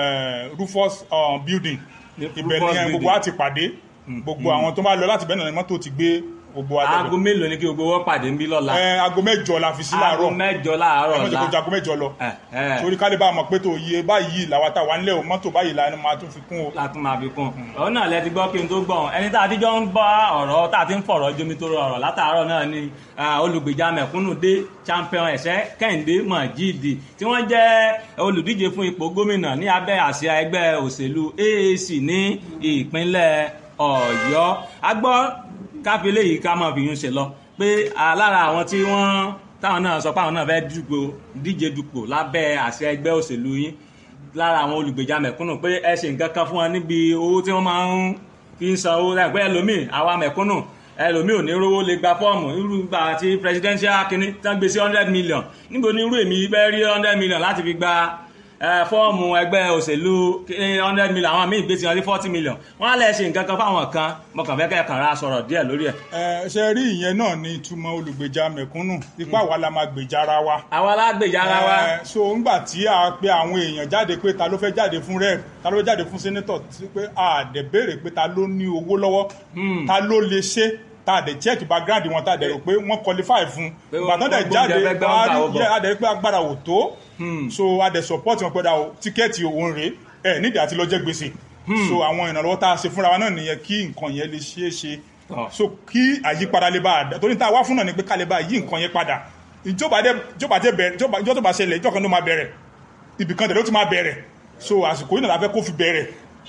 Rufus building ibẹ̀ ni gbogbo a ti pàdé gbogbo àwọn tó máa lọ láti bẹ́ẹ̀ náà ni mọ́tò ti gbé gbogbo adẹ́gbẹ̀. aago mélòó ni kí gbogbo wọn pàdé ń bí lọ́la. ẹ aago mẹ́jọ la fi sí láàárọ̀ aago mẹ́jọ láàárọ̀ la ẹ mọ̀jẹ̀ kó aago mẹ́jọ lọ torí ká lè bá a mọ̀ pé tó yẹ báyìí làwọn tá wà nílẹ̀ o mọ́tò báyìí la ni máa tún fi kún o. la tún máa fi kún ọ̀rọ̀ náà lẹ ti gbọ́ kí n tó gbọ́n ẹni tá a ti jọ ń bá ọ̀rọ̀ tá a ti ń fọ̀rọ̀ jomi tó rọrọ̀ látàárọ̀ náà ni olùgbèjà mẹ̀kúnnù dé champion ẹ̀sẹ̀ Kẹ́hìndé Mọ̀jídì tí wọ́n jẹ́ olùdíje fún ipò gómìnà ní abẹ́ àsíá ẹgbẹ́ òṣèlú A A C ní ìpínlẹ̀ Ọ̀yọ́ agbọ́ káfí léyìí ká máa fi yún ṣe lọ pé lára àwọn tí wọ́n táwọn náà sọ pé àwọn náà fẹ́ dùgbò díje dupò lábẹ́ àṣẹ ẹgbẹ́ òṣèlú yín lára àwọn olùgbèjà mẹ̀kúnnù pé ẹ ṣe nǹkan kan fún wọn níbi owó tí wọ́n máa ń fi ń san owó láìpẹ́ ẹlòmíì àwa mẹ̀kúnnù ẹlòmíì ò ní rówó lè gba fọ́ọ̀mù irú ìgbà àti presidential kínní tán gbé sí hundred million níbo ni irú èmi fẹ́ rí hundred million láti fi gba fọ́ọ̀mù ẹgbẹ́ òṣèlú hundred million àwọn míì gbé ti wọn sí forty million wọ́n á lè ṣe nǹkan kan fáwọn kan mọ̀kàn fẹ́ kẹ́kàn ra sọ̀rọ̀ díẹ̀ lórí ẹ̀. ẹ ṣe rí ìyẹn náà ní ìtumọ̀ olùgbèjà mẹ̀kúnnù ipá wa la máa gbèjà ara wa. àwa la gbèjà ara wa. so ńgbà tí a pe àwọn èèyàn jáde pé ta ló fẹ́ jáde fún rep ta ló fẹ́ jáde fún senator pé a dẹ̀ béèrè pé ta ló ní owó lọ́wọ́ ta ló lè ṣe ta dẹ̀ check background wọn ta dẹ̀ rò pé wọ́n qualify fún ìgbàdàn dẹ̀ jáde a dẹ̀ pé agbára ò tó so a dẹ̀ support wọn pẹ̀lú àwọn tíkẹ́ẹ̀tì òun rèé ẹ̀ nídìí àti lọ jẹ gbèsè so àwọn ìrànlọ́wọ́ tá a ṣe fúnra wa náà nìyẹn kí nǹkan yẹn lè ṣeé ṣe so kí àyípadà lè bá a dá torí tá a wá fún náà ni pé ká lè bá yí nǹkan yẹn padà ìjọba dé ìjọba dé bẹ̀rẹ̀ ìjọba tó bá ṣẹlẹ̀ ìjọ kan ló máa bẹ̀rẹ̀ ibìkan tẹ̀lé ó ti máa bẹ̀rẹ̀ so àsìkò yìí náà la fẹ́ kó fi bẹ̀rẹ̀.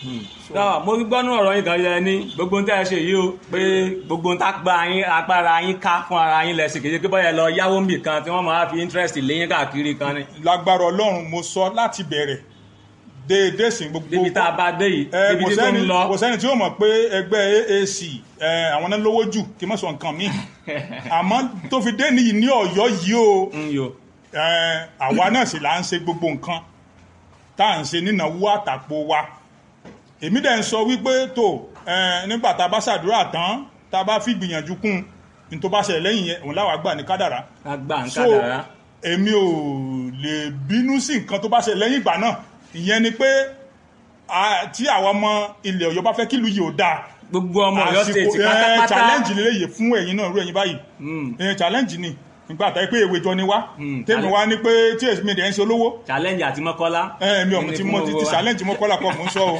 mo gbọ́nú ọ̀rọ̀ yín kan yẹn ní gbogbo ń tẹ́ ẹ ṣe yìí o pé gbogbo ń tágbá yín agbára yín ká fún ara yín lẹ́sìn kejì pé bọ́yá lọ yáwó mbì kan tí wọ́n máa fi interest léyìn káàkiri kan ni. lágbára Ọlọ́run mo sọ láti bẹ̀rẹ̀ déédéé sí gbogbo. débi tá a bá dé yìí débi tí tó ń lọ. kò sẹ́ni tí yóò mọ̀ pé ẹgbẹ́ A A C àwọn náà lówó jù kí n má sọ nǹkan míì àmọ́ tó fi dé nìyí ní Ọ̀yọ́ yìí o àwa náà sì là ń ṣe gbogbo nǹkan tá à ń ṣe nínáwó àtàpò wa èmi dẹ̀ ń sọ wípé tó nígbà tá a bá ṣàdúrà tán tá a bá fi gbìyànjú kún ní tó bá ṣẹlẹ̀ lẹ́yìn yẹn òun láwàá gbà ní kádàrá. àgbà ń kádàrá. so èmi ò lè bínú sí nǹkan tó bá ṣẹlẹ̀ lẹ́yìn ìgbà náà ìyẹn ni pé tí àwọn ọmọ ilẹ̀ Ọ̀yọ́ bá fẹ́ kílùú yìí ò dáa. gbogbo ọmọ Ọ̀yọ́ state pátápátá challenge lélẹ́yìí fún ẹ̀yin náà rú ẹ̀yin báyìí challenge ni nígbà tá pé èwe jọ ni wá tèmi wá ní pé tí èsì mi dẹ̀ ń ṣe olówó. challenge àti Mọ́kọ́lá. ẹ mi ò ti mọ ti challenge Mọ́kọ́lá kọ́ mò ń sọ o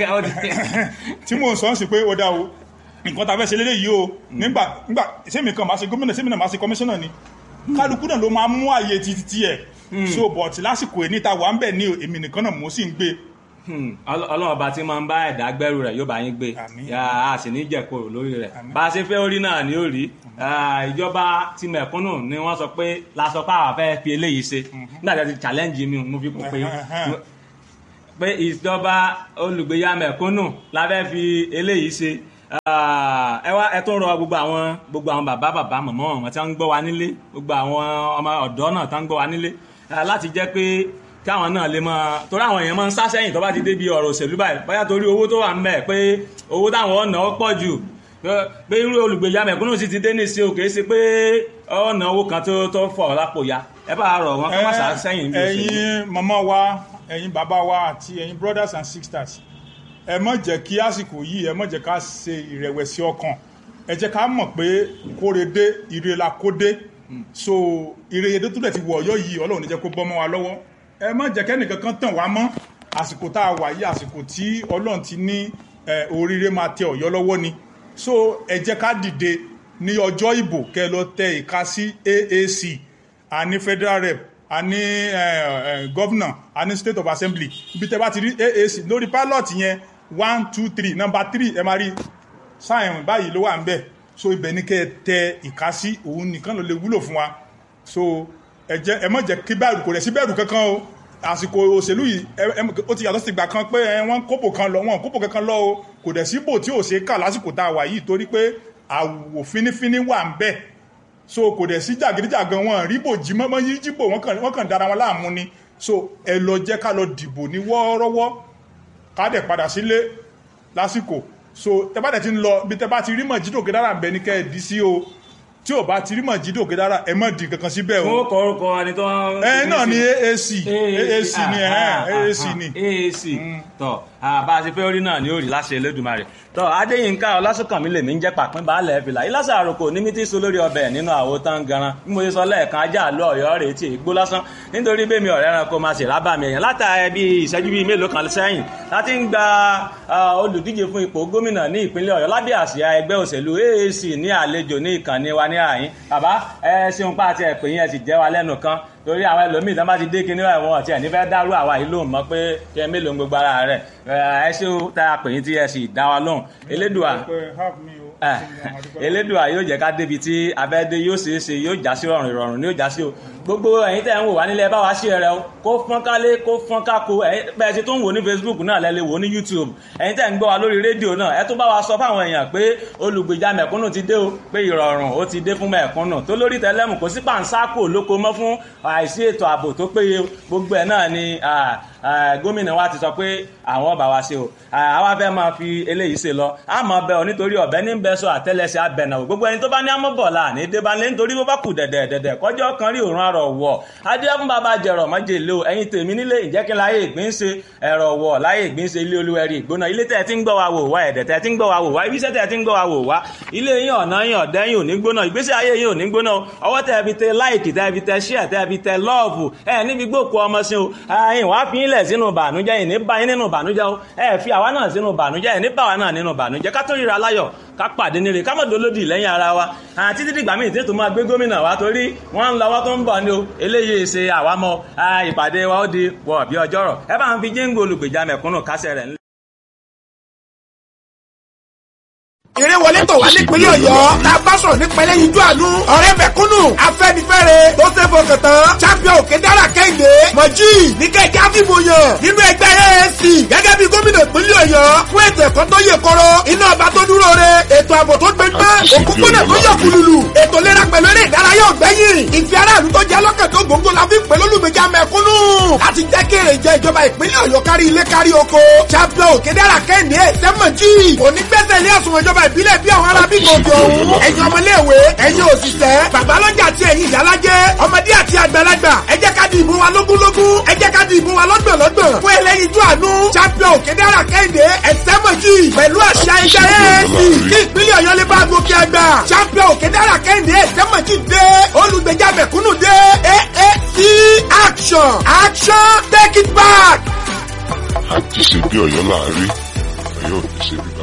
tí mò ń sọ ń sì pé ó dá o nǹkan tá a fẹ́ ṣe lélẹ́yìí o nígbà nígbà sẹ́mi kan máa ṣe gómìnà sẹ́mi náà máa ṣe kọmíṣánná ni kálukú náà ló máa mú àyè títí tiẹ̀ so but lásìkò èní ta wà ń bẹ̀ ní èmi nìkan náà mò ń sì ń gbé ọlọ́run ọba tí máa ń bá ẹ̀dá gbẹ́rù rẹ̀ yóò bá yín gbé a sì ní jẹ̀kọ̀rọ̀ lórí rẹ̀ bá a ṣe fẹ́ orí náà ni ó rí ìjọba ti mẹ̀kúnnù ni wọ́n sọ pé lásọ pé àwọn fẹ́ fi eléyìí ṣe nígbà tí a ti challenge mi mo fi kún pé pé ìjọba olùgbéyà mẹ̀kúnnù la fẹ́ fi eléyìí ṣe ẹ wá ẹ tún rọ gbogbo àwọn gbogbo àwọn bàbá bàbá màmá wọn tí wọ́n ń gbọ́ wa nílé gbogbo àwọn ọmọ ọ̀dọ́ náà tí wọ́n ń gbọ́ wa nílé láti jẹ́ pé káwọn náà lè máa torí àwọn èèyàn máa ń sá sẹ́yìn tó bá ti débi ọ̀rọ̀ òṣèlú báyìí bóyá torí owó tó wà ń bẹ̀ pé owó táwọn ọ̀nà ó pọ̀ jù pé irú olùgbèjà mẹ̀kúnnù sì ti dé ní sí òkè sí pé ọ̀nà owó kan tó tó fọ̀ lápò ya ẹ bá rọ̀ wọn kọ́ máa sá sẹ́yìn bí òṣèlú. ẹ̀yin màmá wa ẹ̀yin bàbá wa àti ẹ̀yin brothers and sisters ẹ má jẹ́ kí àsìkò yìí ẹ má jẹ́ ká ṣe ìrẹ̀wẹ̀sì ọkàn ẹ jẹ́ ká mọ̀ pé kórede ire la kó dé so ìrèyédé tó dẹ̀ ti wọ̀ ọ̀yọ́ yìí ọlọ́run ní jẹ́ kó bọ́ mọ́ wa lọ́wọ́ ẹ má jẹ́ kẹ́nìkan kan tàn wá mọ́ àsìkò tá a wà yìí àsìkò tí ọlọ́run ti ní oríire máa tẹ ọ̀yọ́ lọ́wọ́ ni so ẹ jẹ́ ká dìde ní ọjọ́ ìbò kẹ́ lọ tẹ ìka sí A A C a ní federal rep a ní governor a ní state of assembly ibi tẹ́ bá ti rí A A C lórí pilot yẹn one two three number three ẹ máa rí sáyẹn báyìí ló wà ń bẹ̀ so ibẹ̀ ní kẹ́ tẹ ìka sí òun nìkan ló lè wúlò fún wa so ẹ jẹ́ ẹ má jẹ́ kí bẹ̀rù kò rẹ̀ sí bẹ̀rù kankan o àsìkò òṣèlú yìí ó ti yàtọ̀ sí ìgbà kan pé wọ́n kópò kan lọ wọ́n kópò kankan lọ o kò dẹ̀ síbò tí ò ṣe kà lásìkò tá a wà yìí torí pé àwò fínífíní wà ń bẹ̀ so kò dẹ̀ sí jàgídíjàgan wọn ríbò jí mọ́mọ́ yí jíbò wọ́n kàn dára wọn láàmú ni so ẹ lọ jẹ́ ká lọ dìbò ní wọ́ọ́rọ́wọ́ ká dẹ̀ padà sílé lásìkò so tẹ́ bá dẹ̀ ti ń lọ bí tẹ́ bá ti rí mọ̀ jídò gẹ́dára ń bẹ ní kẹ́ ẹ̀ dí sí o tí ò bá ti rí mọ̀ jídò gẹ́dára ẹ mọ̀ di kankan síbẹ̀ o. fún kọ̀ọ̀kọ̀ ẹni tó ń. ẹ náà ni A A C A A C ni ẹ A A C ni. A A C tọ bá a ti fẹ́ orí náà ni ó rí láṣẹ Elédùmarè tọ Adéyínká Ọlásùnkànmí lèmi ń jẹ́ pàpín baálẹ̀ fìlà ìlàsà àròkò ní mi ti so lórí ọbẹ̀ nínú àwo tán garan bí mo ṣe sọ lẹ́ẹ̀kan ajá àlọ́ ọ̀yọ́ rèé tí ègbó lásán nítorí bẹ́ẹ̀ mi ọ̀rẹ́ ẹranko máa ṣe rábà mi èèyàn látàrí bí ìṣẹ́jú bíi mélòó kan sẹ́yìn láti ń gba olùdíje fún ipò gómìnà ní ìpínlẹ̀ Ọ̀yọ́ lábẹ́ àsíá ẹgbẹ́ òṣèlú A A C ní àlejò ní ìkànnì wa ní àyín bàbá ẹ ṣeun pa àti ẹ̀pẹ́ yẹn sì jẹ́ wa lẹ́nu kan torí àwọn ẹlòmíì tán bá ti dé kinní ẹ̀wọ̀n ọ̀tí ẹ̀ nífẹ̀ẹ́ dárú àwa yìí lóhùn mọ́ pé kí ẹ mélòó gbogbo ara rẹ̀ ẹ ṣé o tá a pè yín tí ẹ sì dá wa lóhùn Elédùà Elédùà yóò jẹ́ ká débi tí abẹ́dé yóò ṣeé ṣe yóò já sí rọrùn ìrọ̀rùn ni yóò já sí o gbogbo ẹ̀yin tẹ́ ń wò wá nílẹ̀ bá wa ṣe rẹ o kó fọ́n kálé kó fọ́n kákó bẹ́ẹ̀ ti tó ń wò ní Facebook náà lẹ́lẹ́ wò ní YouTube ẹ̀yin tẹ́ ń gbọ́ wa lórí rédíò náà ẹ tó bá wa sọ fáwọn èèyàn pé olùgbèjà mẹ̀kúnnù ti dé o pé ìrọ̀rùn ó ti dé fún mẹ̀kúnnù tó lórí tẹlẹ́mù kò sí pàǹsákò lóko mọ́ fún àìsí ètò ààbò tó péye gbogbo ẹ̀ náà ni gómìnà wa ti sọ pé àwọn bá wa ṣe o àwa fẹ́ máa fi eléyìí ṣe lọ a máa bẹ ọ nítorí ọ̀bẹ ní bẹ sọ àtẹ́lẹsẹ̀ abẹnàwò gbogbo ẹni tó bá ní amọbọlá ní débánlé nítorí bó bá kù dẹdẹ dẹdẹ kọjọ kan rí òrùn àrọ wọ adéhùn bàbá jẹrọ májèlé o ẹ̀yin tèmi nílé ìjẹ́ kí láyé ìgbín ṣe ẹ̀rọ wọ̀ láyé ìgbín ṣe ilé olúwẹ̀rí ìgbóná ilé tẹ̀ tí ń gbọ́ wa wò wá ẹ̀dẹ̀ tẹ̀ tí ń gbọ́ wa wò wá ibiṣẹ́ tẹ̀ tí ń gbọ́ wa wò wá ilé yín ọ̀nà yín ọ̀dẹ́ yín ò ní gbóná ìgbésí ayé yín ò ní gbóná ọwọ́ tẹ̀ fi tẹ láìkì tẹ̀ fi tẹ ṣíà tẹ̀ fi tẹ lọ́ọ̀fù ẹ̀ níbi gbòkú ọmọ sí o ẹ̀yin wàá fi ilẹ̀ sínú bànújẹ́ yìí ní bá yín nínú bànújẹ́ o ẹ̀ fi àwa náà sínú bànújẹ́ yìí ní bá wa náà nínú bànújẹ́ ká tó ríra láyọ̀ ká pàdé níre ká mọ̀ dolódì lẹ́yìn ara wa àti títí gbàmí ìtẹ́tù máa gbé gómìnà wa torí wọ́n ń lọ́wọ́ tó ń bọ̀ ní o eléyìí ṣe àwámọ́ ìpàdé wa ó di wọ̀ bí ọjọ́rọ̀ ẹ bá ń fi jíǹgò olùgbèjà mẹ̀kúnnù kásẹ̀ rẹ̀ nílẹ̀. eré wọlé tọ̀ wá nípínlẹ̀ Ọ̀yọ́ la bá sọ̀rọ̀ nípa ẹlẹ́yin ijó àánú ọ̀rẹ́ mẹ̀kúnnù afẹ́nifẹ́re tó ṣe fọkàn tán champion òkèdára kẹ́hìndé mọ̀jì níkẹ́jẹ́ àfìmọ̀yàn nínú ẹgbẹ́ A A C gẹ́gẹ́ bí gómìnà ìpínlẹ̀ Ọ̀yọ́ fún ètò ẹ̀kọ́ tó yè koro iná ọba tó dúró re ètò ààbò tó gbẹgbẹ́ òpópónà tó yọ kùlùlù ètò ìlera pẹ̀lú eré ìdárayá ọ̀gbẹ́yìn ìfẹ́ aráàlú tó jẹ́ lọ́kàn tó gbòǹgbò la fi ń pè lólùgbèjà mẹ̀kúnnù láti jẹ́ kí èrè jẹ ìjọba ìpínlẹ̀ Ọ̀yọ́ kárí ilé kárí oko champion òkèdára kẹ́hìndé sẹ́mọ̀jì ònígbẹ́sẹ̀ ilé àsùnwọ̀n ìjọba ìbílẹ̀ bí àwọn ará bí gòkè òun ẹ̀yin ọmọléèwé ẹ̀yin òṣìṣẹ́ babalọ́jà àti ẹ̀yin ìyálájẹ́ ọmọdé àti àgbàlagbà ẹ jẹ́ ká di ìbò wa lógúnlógún ẹ jẹ́ ká di ìbò wa lọ́gbọ̀nlọ́gbọ̀n fún ẹlẹ́yinjú àánú champion òkèdára kẹ́hìndé ẹ̀sẹ́mọ̀jì pẹ̀lú àṣà ẹgbẹ́ A A C kí ìpínlẹ̀ Ọ̀yọ́ lè bá gòkè àgbà champion òkèdára kẹ́hìndé ẹ̀sẹ́mọ̀jì dé olùgbèjà mẹ̀kúnnù dé A A C action action take it back. àti ṣe bí Ọ̀yọ́ láàárín Ọ̀yọ́ ò ní ṣe bí